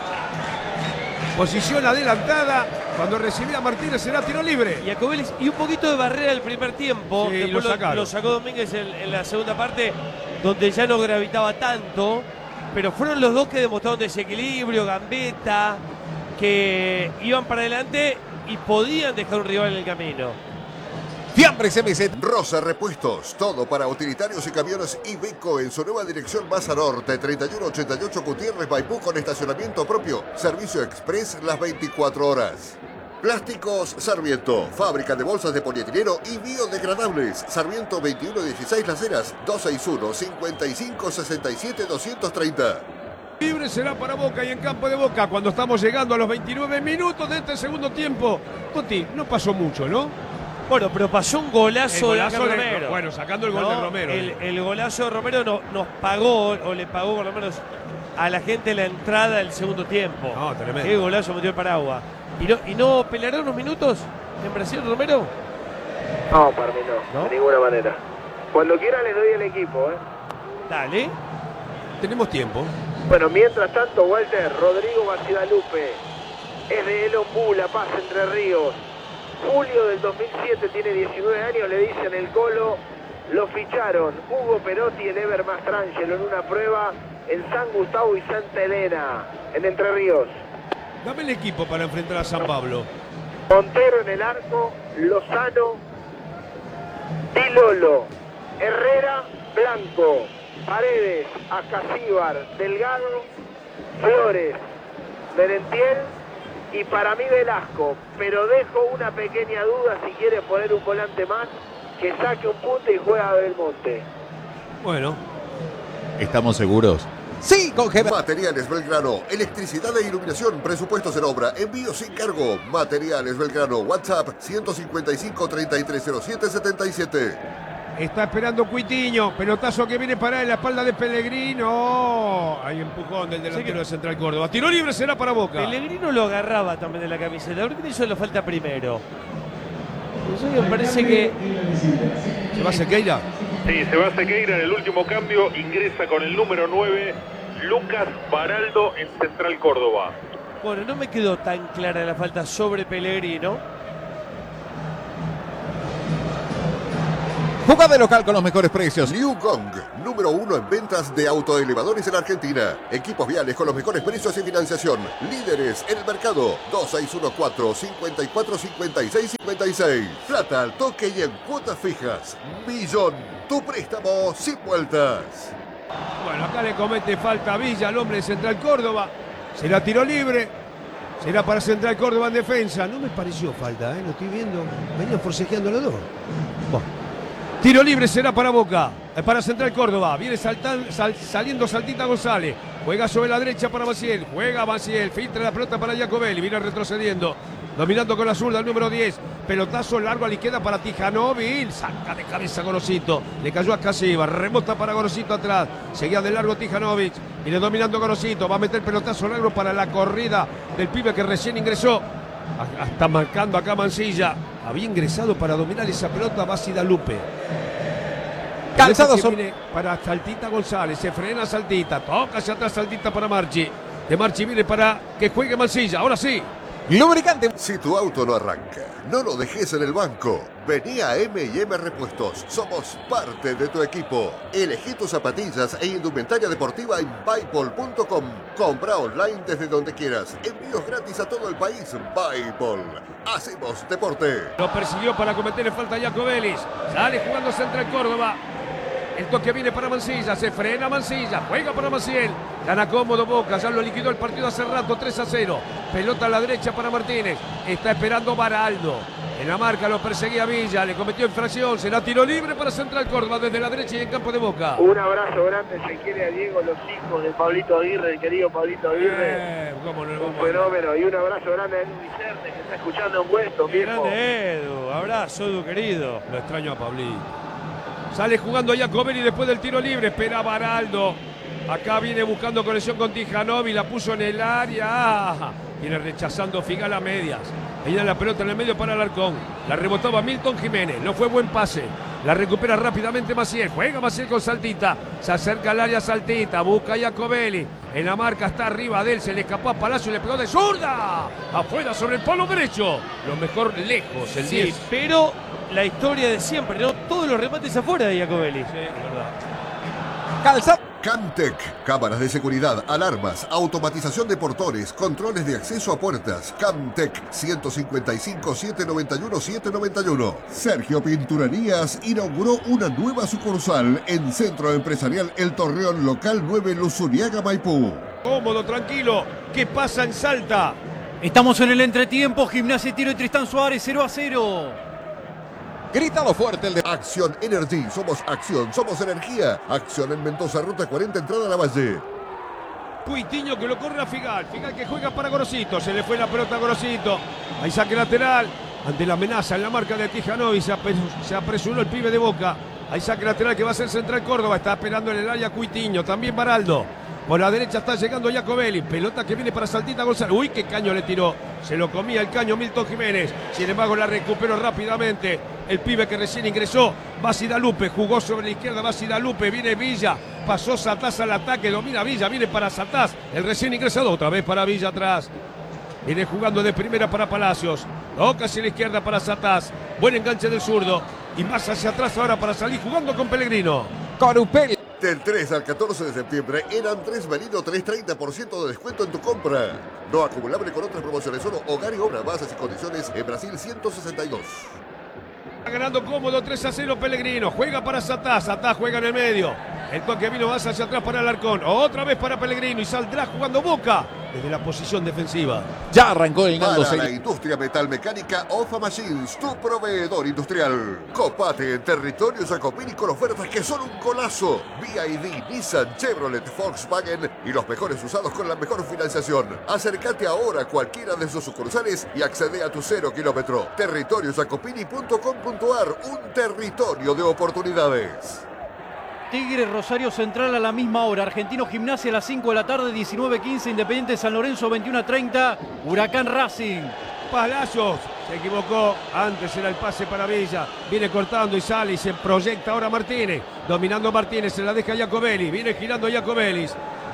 ¿eh? Posición adelantada. Cuando recibía Martínez será tiro libre. Y Jacobelli, y un poquito de barrera el primer tiempo. Sí, Después lo lo, sacaron. lo sacó Domínguez en, en la segunda parte, donde ya no gravitaba tanto. Pero fueron los dos que demostraron desequilibrio, gambeta, que iban para adelante y podían dejar un rival en el camino. Fiambres M Z. Rosa Repuestos, todo para utilitarios y camiones Iveco en su nueva dirección Maza Norte, treinta y uno ochenta y ocho Gutiérrez Maipú, con estacionamiento propio, servicio express las veinticuatro horas. Plásticos Sarmiento, fábrica de bolsas de polietileno y biodegradables. Sarmiento veintiuno dieciséis Las Heras, dos seis uno, cincuenta y cinco, sesenta y siete, doscientos treinta. Libre será para Boca y en campo de Boca cuando estamos llegando a los veintinueve minutos de este segundo tiempo. Toti, no pasó mucho, ¿no? Bueno, pero pasó un golazo, El golazo de de- Romero. bueno, sacando el gol ¿no? de Romero. El, el golazo de Romero no- nos pagó, o le pagó por lo menos a la gente la entrada del segundo tiempo. No, tremendo. Qué golazo metió el Paragua. ¿Y no, y no peleará unos minutos en Brasil, Romero? No, para mí no, ¿No? de ninguna manera. Cuando quiera le doy el equipo, ¿eh? Dale. Tenemos tiempo. Bueno, mientras tanto, Walter, Rodrigo Bacigalupe es de Elon Bu, La Paz, Entre Ríos. Julio del dos mil siete, tiene diecinueve años, le dicen el Colo. Lo ficharon Hugo Perotti y el Ever Mastrangelo en una prueba en San Gustavo y Santa Elena, en Entre Ríos. Dame el equipo para enfrentar a San Pablo. Montero en el arco, Lozano, Di Lolo, Herrera, Blanco, Paredes, Ascasíbar, Delgado, Flores, Merentiel y para mí Velasco. Pero dejo una pequeña duda, si quiere poner un volante más, que saque un punto y juega a Belmonte. Bueno, ¿Estamos seguros? Sí, con G. Materiales Belgrano, electricidad e iluminación, presupuestos en obra, envío sin cargo. Materiales Belgrano, WhatsApp ciento cincuenta y cinco, treinta y tres cero siete, setenta y siete. Está esperando Cuitiño. Pelotazo que viene para él, la espalda de Pellegrino. Hay empujón del delantero de Central Córdoba. Tiro libre será para Boca. Pellegrino lo agarraba también de la camiseta. ¿Por qué hizo la falta primero? Eso me parece que... ¿Se va Sequeira? Sí, se va Sequeira en el último cambio. Ingresa con el número nueve, Lucas Baraldo en Central Córdoba. Bueno, no me quedó tan clara la falta sobre Pellegrino. Jugá de local con los mejores precios. New Gong, número uno en ventas de autoelevadores en Argentina. Equipos viales con los mejores precios y financiación. Líderes en el mercado. dos seis uno cuatro, cinco cuatro, cinco seis cinco seis. Plata al toque y en cuotas fijas. Millón, tu préstamo sin vueltas. Bueno, acá le comete falta a Villa, el hombre de Central Córdoba. Será tiro libre. Será para Central Córdoba en defensa. No me pareció falta, ¿eh? Lo estoy viendo. Venían forcejeando los dos. Bueno. Tiro libre será para Boca, para Central Córdoba. Viene saltan, sal, saliendo Saltita González. Juega sobre la derecha para Maciel. Juega Maciel. Filtra la pelota para Jacobelli. Viene retrocediendo. Dominando con la zurda el número diez. Pelotazo largo a la izquierda para Tijanovic. Saca de cabeza Gorosito. Le cayó a Casiva. Remota para Gorosito atrás. Seguía de largo Tijanovic. Viene dominando Gorosito. Va a meter pelotazo largo para la corrida del pibe que recién ingresó. Está marcando acá Mancilla. Había ingresado para dominar esa pelota Básida Lupe. Calzado viene para Saltita González. Se frena Saltita. Toca hacia atrás Saltita para Marchi. De Marchi viene para que juegue Mancilla. Ahora sí. Lubricante. Si tu auto no arranca, no lo dejes en el banco. Vení a M y M Repuestos. Somos parte de tu equipo. Elegí tus zapatillas e indumentaria deportiva en Bipol punto com. Compra online desde donde quieras. Envíos gratis a todo el país. Bipol. Hacemos deporte. Lo persiguió para cometerle falta a Jacobelli. Sale jugando Central Córdoba. El toque viene para Mancilla, se frena Mancilla, juega para Maciel, gana cómodo Boca, ya lo liquidó el partido hace rato, tres a cero. Pelota a la derecha para Martínez, está esperando Baraldo. En la marca lo perseguía Villa, le cometió infracción, será tiro libre para Central Córdoba desde la derecha y en campo de Boca. Un abrazo grande se quiere a Diego, los hijos de Pablito Aguirre, el querido Pablito Aguirre. Eh, cómo no, un cómo fenómeno. Y un abrazo grande a Edu Vicente que está escuchando en Puesto, Qué viejo. grande Edu, abrazo Edu querido. Lo extraño a Pablito. Sale jugando Jacobelli después del tiro libre. Espera Baraldo. Acá viene buscando conexión con Tijanovic. La puso en el área. Ah, viene rechazando Figal a medias. Viene la pelota en el medio para Alarcón. La rebotaba Milton Jiménez. No fue buen pase. La recupera rápidamente Maciel. Juega Maciel con Saltita. Se acerca al área Saltita. Busca a Jacobelli. En la marca está arriba de él. Se le escapó a Palacio y le pegó de zurda. Afuera sobre el palo derecho. Lo mejor lejos. El Sí, diez. pero la historia de siempre, ¿no? Todos los remates afuera de Jacobelli. Sí, es verdad. Calzado. Camtec, cámaras de seguridad, alarmas, automatización de portones, controles de acceso a puertas. Camtec, ciento cincuenta y cinco, setecientos noventa y uno, setecientos noventa y uno. Sergio Pinturerías inauguró una nueva sucursal en Centro Empresarial El Torreón, local nueve, Luzuriaga, Maipú. Cómodo, tranquilo. ¿Qué pasa en Salta? Estamos en el entretiempo. Gimnasia y Tiro de Tristán Suárez, cero a cero. Grítalo fuerte el de... Acción Energy, somos acción, somos energía. Acción en Mendoza, ruta cuarenta, entrada a la Valle. Cuitiño que lo corre a Figal. Figal que juega para Gorosito. Se le fue la pelota a Gorosito. Hay saque lateral. Ante la amenaza en la marca de Tijanovic. Se, apres- se apresuró el pibe de Boca. Hay saque lateral que va a ser Central Córdoba. Está esperando en el área Cuitiño. También Baraldo. Por la derecha está llegando Jacobelli. Pelota que viene para Saltita González. Uy, qué caño le tiró. Se lo comía el caño Milton Jiménez. Sin embargo, la recuperó rápidamente. El pibe que recién ingresó. Básida Lupe. Jugó sobre la izquierda. Básida Lupe. Viene Villa. Pasó Satás al ataque. Domina Villa. Viene para Satás. El recién ingresado. Otra vez para Villa atrás. Viene jugando de primera para Palacios. Toca hacia la izquierda para Satás. Buen enganche del zurdo. Y más hacia atrás ahora para salir jugando con Pellegrino. Corupel. Del tres al catorce de septiembre en Andrés Merino tenés treinta por ciento de descuento en tu compra. No acumulable con otras promociones, solo hogar y obra, bases y condiciones en Brasil ciento sesenta y dos. Está ganando cómodo tres a cero Pellegrino. Juega para Satás. Satás juega en el medio. El toque vino más hacia atrás para Alarcón. Otra vez para Pellegrino y saldrá jugando Boca. desde la posición defensiva. Ya arrancó el Nando Para la seis. industria metalmecánica, Ofa Machines, tu proveedor industrial. Copate en territorio Jacopini con ofertas que son un golazo. B Y D, Nissan, Chevrolet, Volkswagen y los mejores usados con la mejor financiación. Acércate ahora a cualquiera de sus sucursales y accede a tu cero kilómetro. territorio jacopini punto com punto a r, un territorio de oportunidades. Tigre Rosario Central a la misma hora. Argentino Gimnasia a las cinco de la tarde, diecinueve quince. Independiente San Lorenzo, veintiuno treinta. Huracán Racing. Palacios se equivocó, antes era el pase para Villa, viene cortando y sale y se proyecta ahora Martínez, dominando Martínez, se la deja a Jacobelli, viene girando Jacobelli,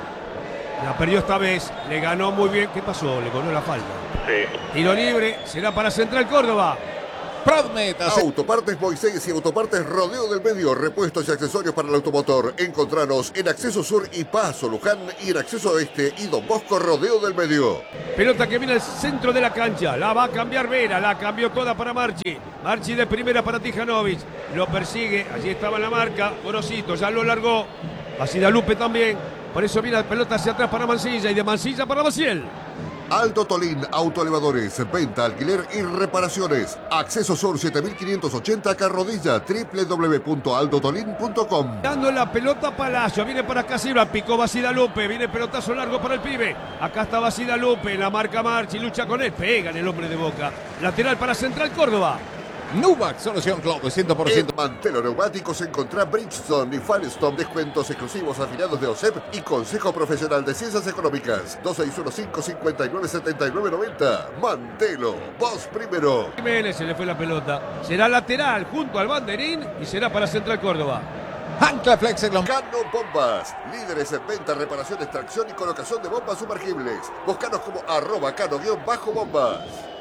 la perdió esta vez, le ganó muy bien. ¿Qué pasó? Le ganó la falta. Sí. Tiro libre, será para Central Córdoba. Prodmet. Autopartes Moisés y Autopartes Rodeo del Medio, repuestos y accesorios para el automotor. Encontranos en Acceso Sur y Paso Luján y en Acceso Oeste y Don Bosco Rodeo del Medio. Pelota que viene al centro de la cancha, la va a cambiar Vera, la cambió toda para Marchi. Marchi de primera para Tijanovic, lo persigue, allí estaba en la marca, Gorosito, ya lo largó. Así da Lupe también, por eso viene la pelota hacia atrás para Mancilla y de Mancilla para Maciel. Alto Tolín, autoelevadores, venta, alquiler y reparaciones. Acceso Sur siete mil quinientos ochenta Carrodilla, doble u doble u doble u punto alto tolín punto com. Dando la pelota a Palacio, viene para Casilva, picó Basida Lupe, viene pelotazo largo para el pibe. Acá está Basida Lupe, la marca Marchi, lucha con él, pega en el hombre de Boca. Lateral para Central Córdoba. Nuvac, solución Cloud, cien por ciento. En Mantelo Neumáticos encontrá Bridgestone y Firestone, descuentos exclusivos afiliados de O S E P y Consejo Profesional de Ciencias Económicas. dos seis uno cinco, cinco nueve siete nueve nueve cero. Mantelo, vos primero. Jiménez se le fue la pelota. Será lateral junto al banderín y será para Central Córdoba. Ancla Flex en los... Cano Bombas, líderes en venta, reparación, extracción y colocación de bombas sumergibles. Búscanos como arroba cano-bombas.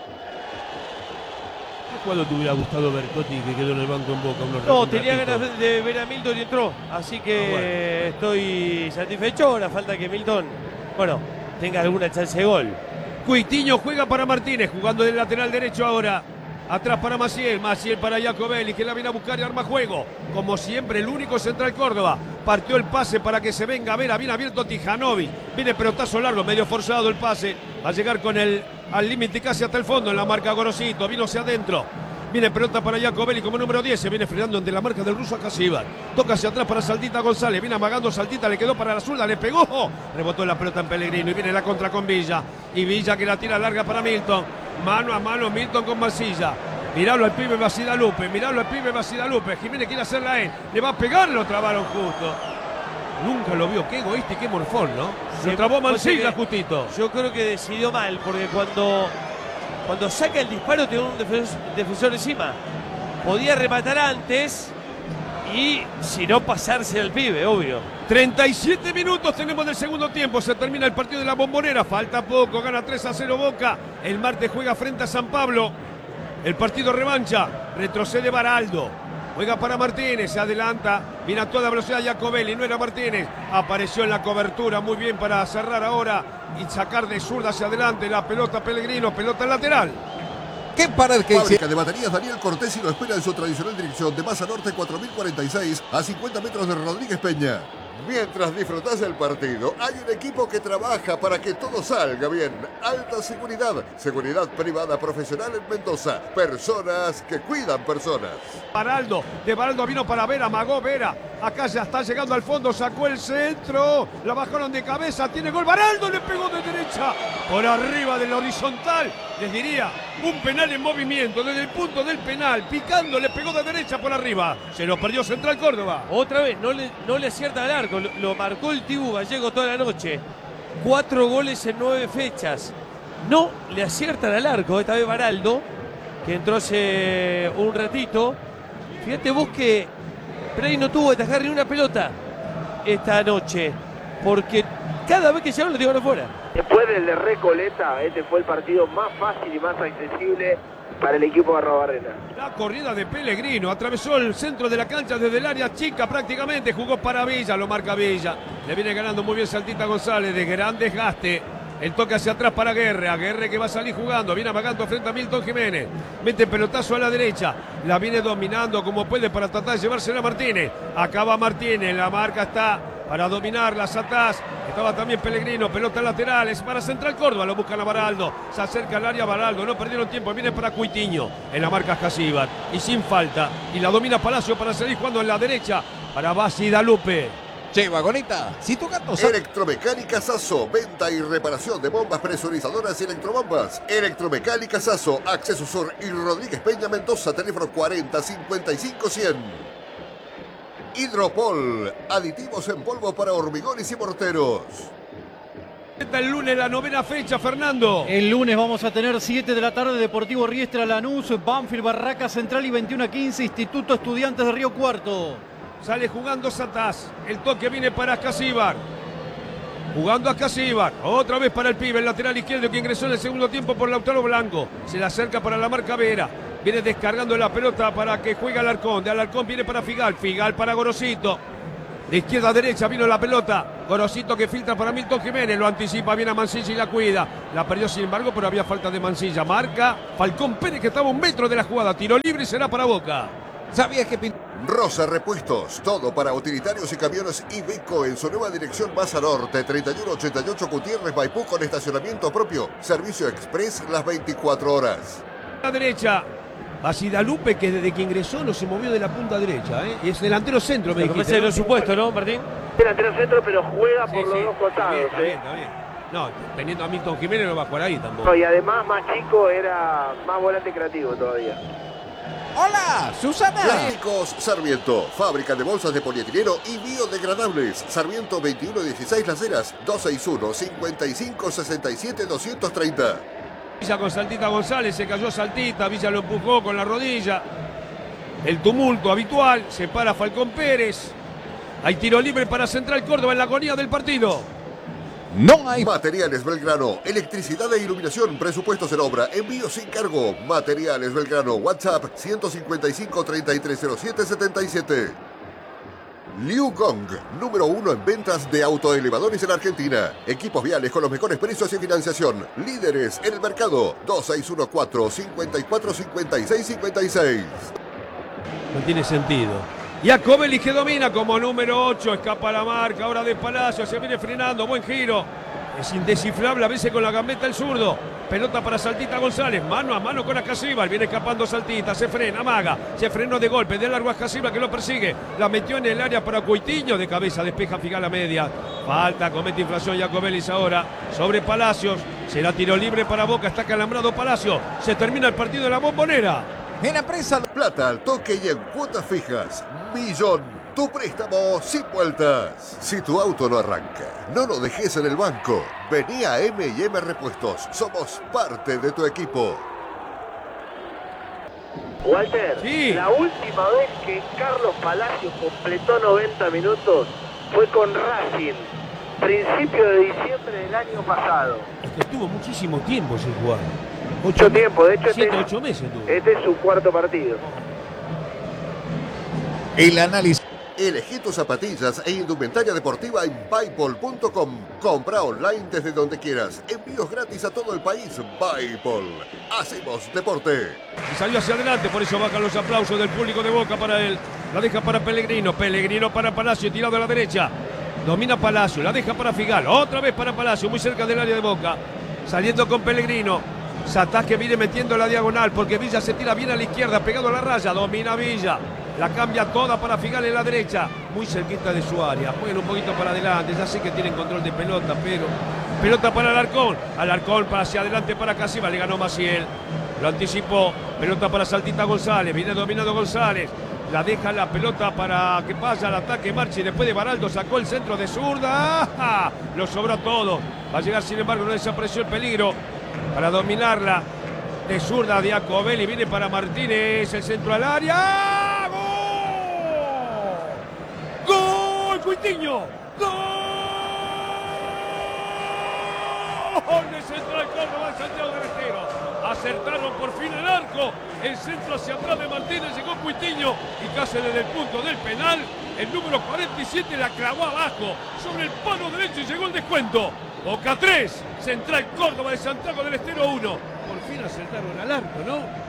¿Cuándo te hubiera gustado ver Totti que quedó en el banco en Boca? Unos No, un tenía ratito? ganas de ver a Milton y entró. Así que Ah, bueno. estoy satisfecho. Ahora falta que Milton, bueno, tenga alguna chance de gol. Cuitiño juega para Martínez, jugando del lateral derecho ahora. Atrás para Maciel, Maciel para Jacobelli, que la viene a buscar y arma juego. Como siempre, el único Central Córdoba. Partió el pase para que se venga a ver, bien abierto Tijanovic. Viene pelotazo largo, medio forzado el pase. Va a llegar con el al límite casi hasta el fondo en la marca Gorosito. Vino hacia adentro. Viene pelota para Jacobelli como número diez. Se viene frenando ante la marca del ruso Acasibar. Toca hacia atrás para Saltita González. Viene amagando Saltita. Le quedó para la zurda. Le pegó. Rebotó la pelota en Pellegrino. Y viene la contra con Villa. Y Villa que la tira larga para Milton. Mano a mano Milton con Mancilla. Miralo al pibe Basida Lupe. Miralo al pibe Basida Lupe. Jiménez quiere hacerla a él. Le va a pegar. Lo trabaron justo. Nunca lo vio. Qué egoísta y qué morfón, ¿no? Se Sí, trabó pues, Mancilla que- justito. Yo creo que decidió mal, porque cuando, cuando saca el disparo tiene un defensor, defensor encima. Podía rematar antes y si no pasarse al pibe, obvio. treinta y siete minutos tenemos del segundo tiempo. Se termina el partido de la Bombonera. Falta poco. Gana tres a cero Boca. El martes juega frente a San Pablo. El partido revancha. Retrocede Baraldo. Juega para Martínez. Se adelanta. Viene a toda velocidad Jacobelli. No era Martínez. Apareció en la cobertura. Muy bien para cerrar ahora y sacar de zurda hacia adelante. La pelota Pellegrino. Pelota lateral. ¿Qué pared que hicieron? Fábrica de baterías Daniel Cortés y lo espera en su tradicional dirección de Maza Norte cuatro mil cuarenta y seis a cincuenta metros de Rodríguez Peña. Mientras disfrutás del partido, hay un equipo que trabaja para que todo salga bien. Alta seguridad, seguridad privada profesional en Mendoza. Personas que cuidan personas. Baraldo, de Baraldo vino para Vera, amagó Vera. Acá ya está llegando al fondo, sacó el centro. La bajaron de cabeza, tiene gol. Baraldo le pegó de derecha por arriba del horizontal. Les diría, un penal en movimiento desde el punto del penal. Picando, le pegó de derecha por arriba. Se lo perdió Central Córdoba. Otra vez, no le, no le acierta al arco. Lo, lo marcó el Tibu Gallego toda la noche. Cuatro goles en nueve fechas. No le aciertan al arco. Esta vez Baraldo, que entró hace un ratito. Fíjate vos que Prey no tuvo que atajar ni una pelota esta noche. Porque cada vez que llegaron lo tiraron afuera. Después del de Recoleta, este fue el partido más fácil y más accesible para el equipo de Arrobarrena. La corrida de Pellegrino atravesó el centro de la cancha desde el área chica prácticamente. Jugó para Villa, lo marca Villa. Le viene ganando muy bien Saltita González de gran desgaste. El toque hacia atrás para Guerre. A Guerre que va a salir jugando. Viene amagando frente a Milton Jiménez. Mete pelotazo a la derecha. La viene dominando como puede para tratar de llevársela a Martínez. Acaba Martínez. La marca está para dominarla. Satás, estaba también Pellegrino, pelota lateral, es para Central Córdoba, lo buscan a Baraldo, se acerca al área Baraldo, no perdieron tiempo, viene para Cuitiño, en la marca Casíbar, y sin falta, y la domina Palacio para salir jugando en la derecha, para Basi Dalupe. Che, vagoneta, si tu gato... Electromecánica Sasso, venta y reparación de bombas presurizadoras y electrobombas. Electromecánica Sasso, Acceso Sur y Rodríguez Peña Mendoza, teléfono cuarenta cincuenta y cinco cien. Hidropol, aditivos en polvo para hormigones y morteros. El lunes la novena fecha, Fernando. El lunes vamos a tener siete de la tarde Deportivo Riestra Lanús, Banfield Barraca Central y veintiuno a quince Instituto Estudiantes de Río Cuarto. Sale jugando Satás. El toque viene para Casíbar. Jugando a Casíbar. Otra vez para el pibe, el lateral izquierdo que ingresó en el segundo tiempo por Lautaro Blanco. Se le acerca para la marca Vera. Viene descargando la pelota para que juegue Alarcón. De Alarcón viene para Figal. Figal para Gorosito. De izquierda a derecha vino la pelota. Gorosito que filtra para Milton Jiménez. Lo anticipa bien a Mancilla y la cuida. La perdió sin embargo, pero había falta de Mancilla. Marca Falcón Pérez que estaba a un metro de la jugada. Tiro libre y será para Boca. ¿Sabías que... Rosa Repuestos, todo para utilitarios y camiones Iveco en su nueva dirección Baza Norte, treinta y uno ochenta y ocho Gutiérrez Maipú con estacionamiento propio, servicio express las veinticuatro horas. A la derecha, Basidalupe que desde que ingresó no se movió de la punta derecha, ¿eh? Es delantero centro, me dijiste. Es lo supuesto, ¿no, Martín? Delantero centro, pero juega Sí, por los sí, dos costados. Está bien, ¿eh? está bien, está bien. No, teniendo a Milton Jiménez no va a jugar ahí tampoco. No, y además más chico era más volante creativo todavía. ¡Hola, Susana! Plásticos Sarmiento, fábrica de bolsas de polietileno y biodegradables. Sarmiento veintiuno dieciséis Las Heras, dos seis uno, cincuenta y cinco sesenta y siete, doscientos treinta. Villa con Saltita González, se cayó Saltita, Villa lo empujó con la rodilla. El tumulto habitual, se para Falcón Pérez. Hay tiro libre para Central Córdoba en la agonía del partido. No hay... Materiales Belgrano, electricidad e iluminación, presupuestos en obra, envío sin cargo. Materiales Belgrano, WhatsApp ciento cincuenta y cinco, treinta y tres cero siete, setenta y siete. Liu Gong, número uno en ventas de autoelevadores en Argentina. Equipos viales con los mejores precios y financiación. Líderes en el mercado. dos seis uno cuatro, cinco cuatro, cinco seis cinco seis. No tiene sentido. Jacobelli que domina como número ocho, escapa la marca, ahora de Palacio, se viene frenando, buen giro. Es indescifrable a veces con la gambeta el zurdo. Pelota para Saltita González, mano a mano con Acasíbar, viene escapando Saltita, se frena, amaga, se frenó de golpe, de largo a Acasíbar que lo persigue, la metió en el área para Cuitiño, de cabeza despeja Figal a media. Falta, comete infracción Jacobelli ahora sobre Palacios, será tiro libre para Boca, está calambrado Palacio, se termina el partido de la Bombonera. En la prensa... Plata al toque y en cuotas fijas. Millón, tu préstamo sin vueltas. Si tu auto no arranca, no lo dejes en el banco. Vení a M y M Repuestos. Somos parte de tu equipo. Walter, Sí. la última vez que Carlos Palacios completó noventa minutos fue con Racing, principio de diciembre del año pasado. Es que estuvo muchísimo tiempo sin jugar. Mucho tiempo, de hecho este, Siete, ocho meses tuvo. este es su cuarto partido. El análisis... Elegí tus zapatillas e indumentaria deportiva en Buypol punto com. Compra online desde donde quieras. Envíos gratis a todo el país. Buypol. Hacemos deporte. Y salió hacia adelante, por eso bajan los aplausos del público de Boca para él. La deja para Pellegrino, Pellegrino para Palacio, tirado a la derecha. Domina Palacio, la deja para Figal. Otra vez para Palacio, muy cerca del área de Boca. Saliendo con Pellegrino. Satás que viene metiendo la diagonal porque Villa se tira bien a la izquierda, pegado a la raya. Domina Villa. La cambia toda para Figal en la derecha. Muy cerquita de su área. Juegan un poquito para adelante. Ya sé que tienen control de pelota, pero... Pelota para Alarcón. Alarcón para hacia adelante para Casíbar. Le ganó Maciel. Lo anticipó. Pelota para Saltita González. Viene dominando González. La deja la pelota para que vaya al ataque, marche. Después de Baraldo sacó el centro de zurda. ¡Ah! Lo sobró todo. Va a llegar, sin embargo, no desapareció el peligro para dominarla. De zurda de Jacobelli. Viene para Martínez. El centro al área. ¡Gol! ¡Gol, Cuitiño! ¡Gol de Central Córdoba, Santiago del Estero! Acertaron por fin el arco. El centro hacia atrás de Martínez, llegó Cuitiño y casi desde el punto del penal. El número cuarenta y siete la clavó abajo sobre el palo derecho y llegó el descuento. Boca tres, Central Córdoba de Santiago del Estero uno. Por fin acertaron al arco, ¿no?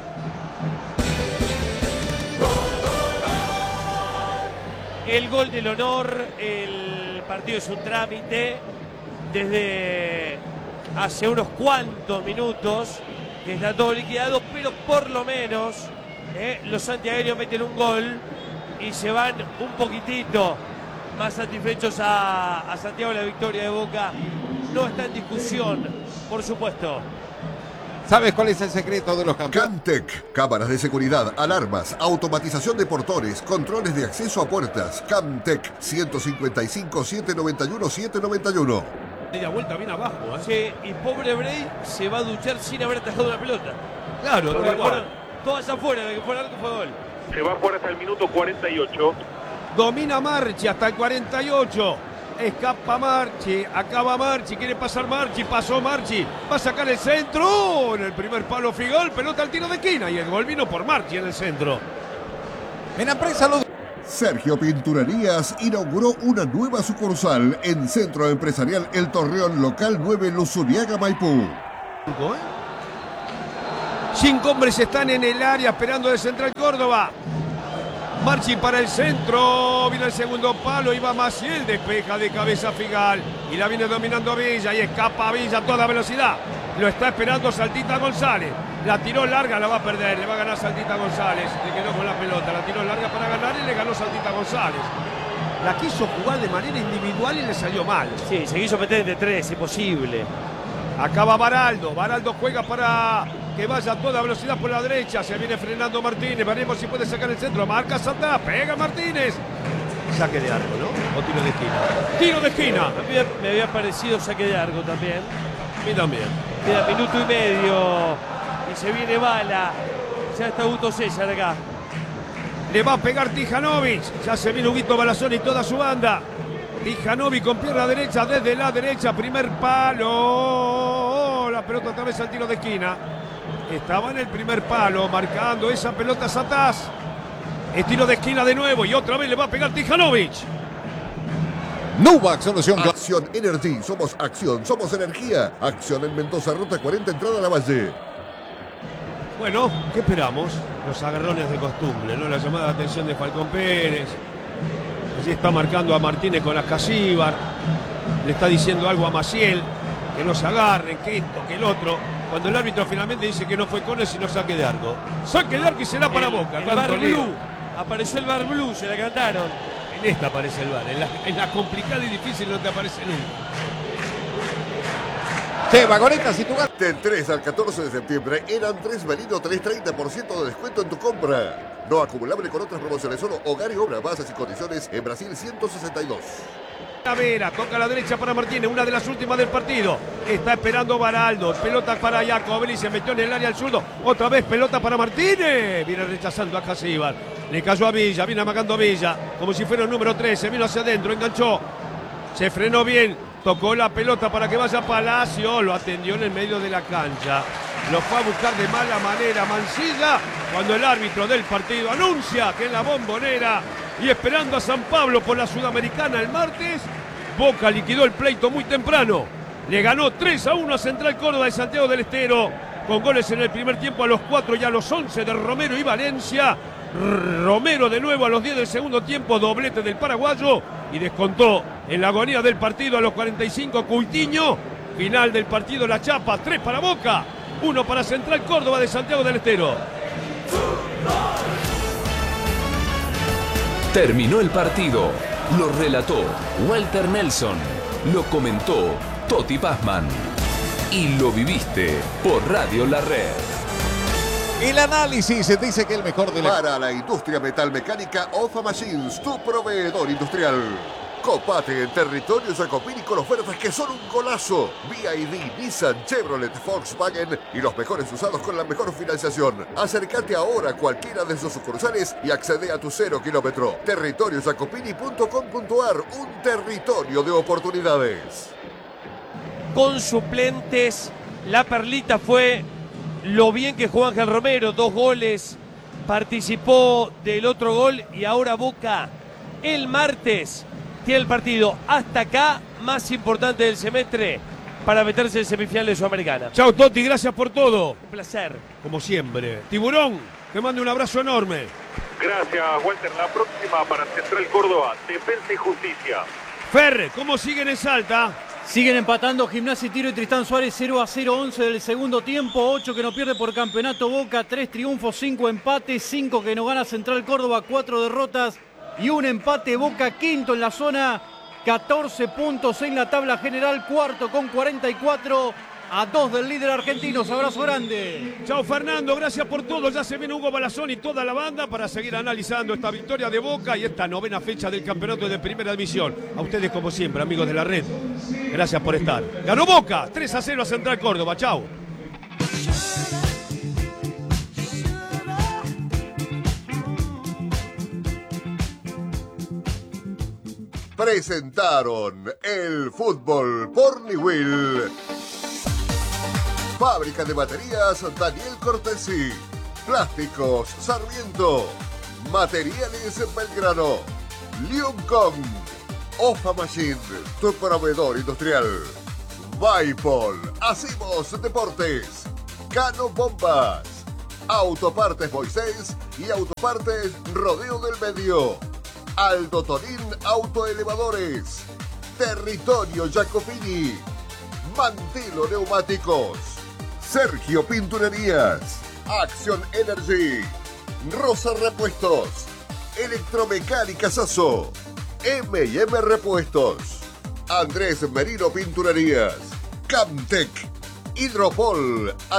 El gol del honor, el partido es un trámite desde hace unos cuantos minutos que está todo liquidado, pero por lo menos eh, los santiagueños meten un gol y se van un poquitito más satisfechos a, a Santiago. La victoria de Boca no está en discusión, por supuesto. ¿Sabes cuál es el secreto de los campeones? Camtec, cámaras de seguridad, alarmas, automatización de portones, controles de acceso a puertas. Camtec, ciento cincuenta y cinco, setecientos noventa y uno, setecientos noventa y uno. Media vuelta bien abajo, ¿eh? Sí, y pobre Bray se va a duchar sin haber atajado una pelota. Claro, Porque tal cual. fueron todas afuera, de que fue arco fue gol. Se va a jugar hasta el minuto cuarenta y ocho. Domina Marchi hasta el cuarenta y ocho. Escapa Marchi, acaba Marchi, quiere pasar Marchi, pasó Marchi, va a sacar el centro, ¡oh! En el primer palo Figal, pelota al tiro de esquina y el gol vino por Marchi en el centro. En la prensa lo... Sergio Pinturerías inauguró una nueva sucursal en Centro Empresarial El Torreón, local nueve, Luzuriaga, Maipú. Cinco, ¿eh? Cinco hombres están en el área esperando de Central Córdoba. Marchi para el centro, viene el segundo palo, iba Maciel, despeja de cabeza Figal y la viene dominando Villa y escapa Villa a toda velocidad. Lo está esperando Saltita González, la tiró larga, la va a perder, le va a ganar Saltita González, le quedó con la pelota, la tiró larga para ganar y le ganó Saltita González. La quiso jugar de manera individual y le salió mal. Sí, se quiso meter de tres, imposible. Acaba Baraldo, Baraldo juega para que vaya a toda velocidad por la derecha, se viene frenando Martínez, veremos si puede sacar el centro, marca Santá, pega Martínez. Saque de arco, ¿no? O tiro de esquina. Tiro de esquina. A mí me había parecido saque de arco también. A mí también. Queda minuto y medio y se viene bala. Ya está Augusto César acá. Le va a pegar Tijanovic, ya se viene Huguito Balazón y toda su banda. Tijanovic con pierna derecha desde la derecha, primer palo. La pelota otra vez al tiro de esquina. Estaba en el primer palo, marcando esa pelota Satás. El tiro de esquina de nuevo y otra vez le va a pegar Tijanovic. Nubac, solución. Acción Energy, somos acción, somos energía. Acción en Mendoza, ruta cuarenta, entrada a la Valle. Bueno, ¿qué esperamos? Los agarrones de costumbre, ¿no? La llamada de atención de Falcón Pérez. Allí está marcando a Martínez con Ascasíbar. Le está diciendo algo a Maciel, que no se agarren, que esto, que el otro. Cuando el árbitro finalmente dice que no fue con él, sino saque de arco. Saque de arco y será para El- Boca. El tanto bar lío. blue. Apareció el bar blue, se la cantaron. En esta aparece el bar. En la, en la complicada y difícil no te aparece nunca. Che, vagonetas y tu gato. Del tres al catorce de septiembre eran tres Merino, tres treinta por ciento de descuento en tu compra. No acumulable con otras promociones, solo hogar y obra, bases y condiciones en Brasil ciento sesenta y dos. Vera, toca a la derecha para Martínez, una de las últimas del partido. Está esperando Baraldo, pelota para Jacobelli, se metió en el área al zurdo. Otra vez pelota para Martínez. Viene rechazando a Casíbar. Le cayó a Villa, viene amagando a Villa, como si fuera el número trece, vino hacia adentro, enganchó. Se frenó bien, tocó la pelota para que vaya Palacio, lo atendió en el medio de la cancha. Lo fue a buscar de mala manera Mancilla, cuando el árbitro del partido anuncia que en la Bombonera y esperando a San Pablo por la Sudamericana el martes, Boca liquidó el pleito muy temprano. Le ganó tres a uno a Central Córdoba de Santiago del Estero, con goles en el primer tiempo a los cuatro y a los once de Romero y Valencia. Romero de nuevo a los diez del segundo tiempo, doblete del paraguayo, y descontó en la agonía del partido a los cuarenta y cinco Coutinho. Final del partido La Chapa, tres para Boca, uno para Central Córdoba de Santiago del Estero. Terminó el partido. Lo relató Walter Nelson. Lo comentó Toti Pazman. Y lo viviste por Radio La Red. El análisis se dice que el mejor de la... Para la industria metalmecánica, Ofa Machines, tu proveedor industrial. Copate en territorio Jacopini con ofertas que son un golazo. B Y D, Nissan, Chevrolet, Volkswagen y los mejores usados con la mejor financiación. Acércate ahora a cualquiera de sus sucursales y accede a tu cero kilómetro. territorio jacopini punto com punto ar, un territorio de oportunidades. Con suplentes, la perlita fue lo bien que jugó Ángel Romero, dos goles, participó del otro gol y ahora Boca el martes tiene el partido hasta acá más importante del semestre para meterse en semifinal de Sudamericana. Chao Toti, gracias por todo. Un placer. Como siempre. Tiburón, te mando un abrazo enorme. Gracias, Walter. La próxima para Central Córdoba, Defensa y Justicia. Fer, ¿cómo siguen en Salta? Siguen empatando Gimnasia y Tiro y Tristán Suárez cero a cero, once del segundo tiempo, ocho que no pierde por campeonato Boca, tres triunfos, cinco empates, cinco que no gana Central Córdoba, cuatro derrotas y un empate. Boca quinto en la zona, catorce puntos en la tabla general, cuarto con cuarenta y cuatro, a dos del líder argentino. Abrazo grande. Chao Fernando, gracias por todo. Ya se viene Hugo Balazón y toda la banda para seguir analizando esta victoria de Boca y esta novena fecha del campeonato de primera división. A ustedes como siempre, amigos de la red, gracias por estar. Ganó Boca, tres a cero a Central Córdoba. Chao. Presentaron el fútbol por Niwil. Fábrica de baterías Daniel Cortesi. Plásticos Sarmiento. Materiales Belgrano. Liuncong. Ofa Machine, tu proveedor industrial. Vaipol. Hacemos deportes. Cano Bombas. Autopartes Moisés y Autopartes Rodeo del Medio. Aldo Tonín Autoelevadores. Territorio Jacopini. Mantilo Neumáticos. Sergio Pinturerías. Action Energy. Rosa Repuestos. Electromecánica Sasso. eme y eme Repuestos. Andrés Merino Pinturerías. Camtec. Hidropol.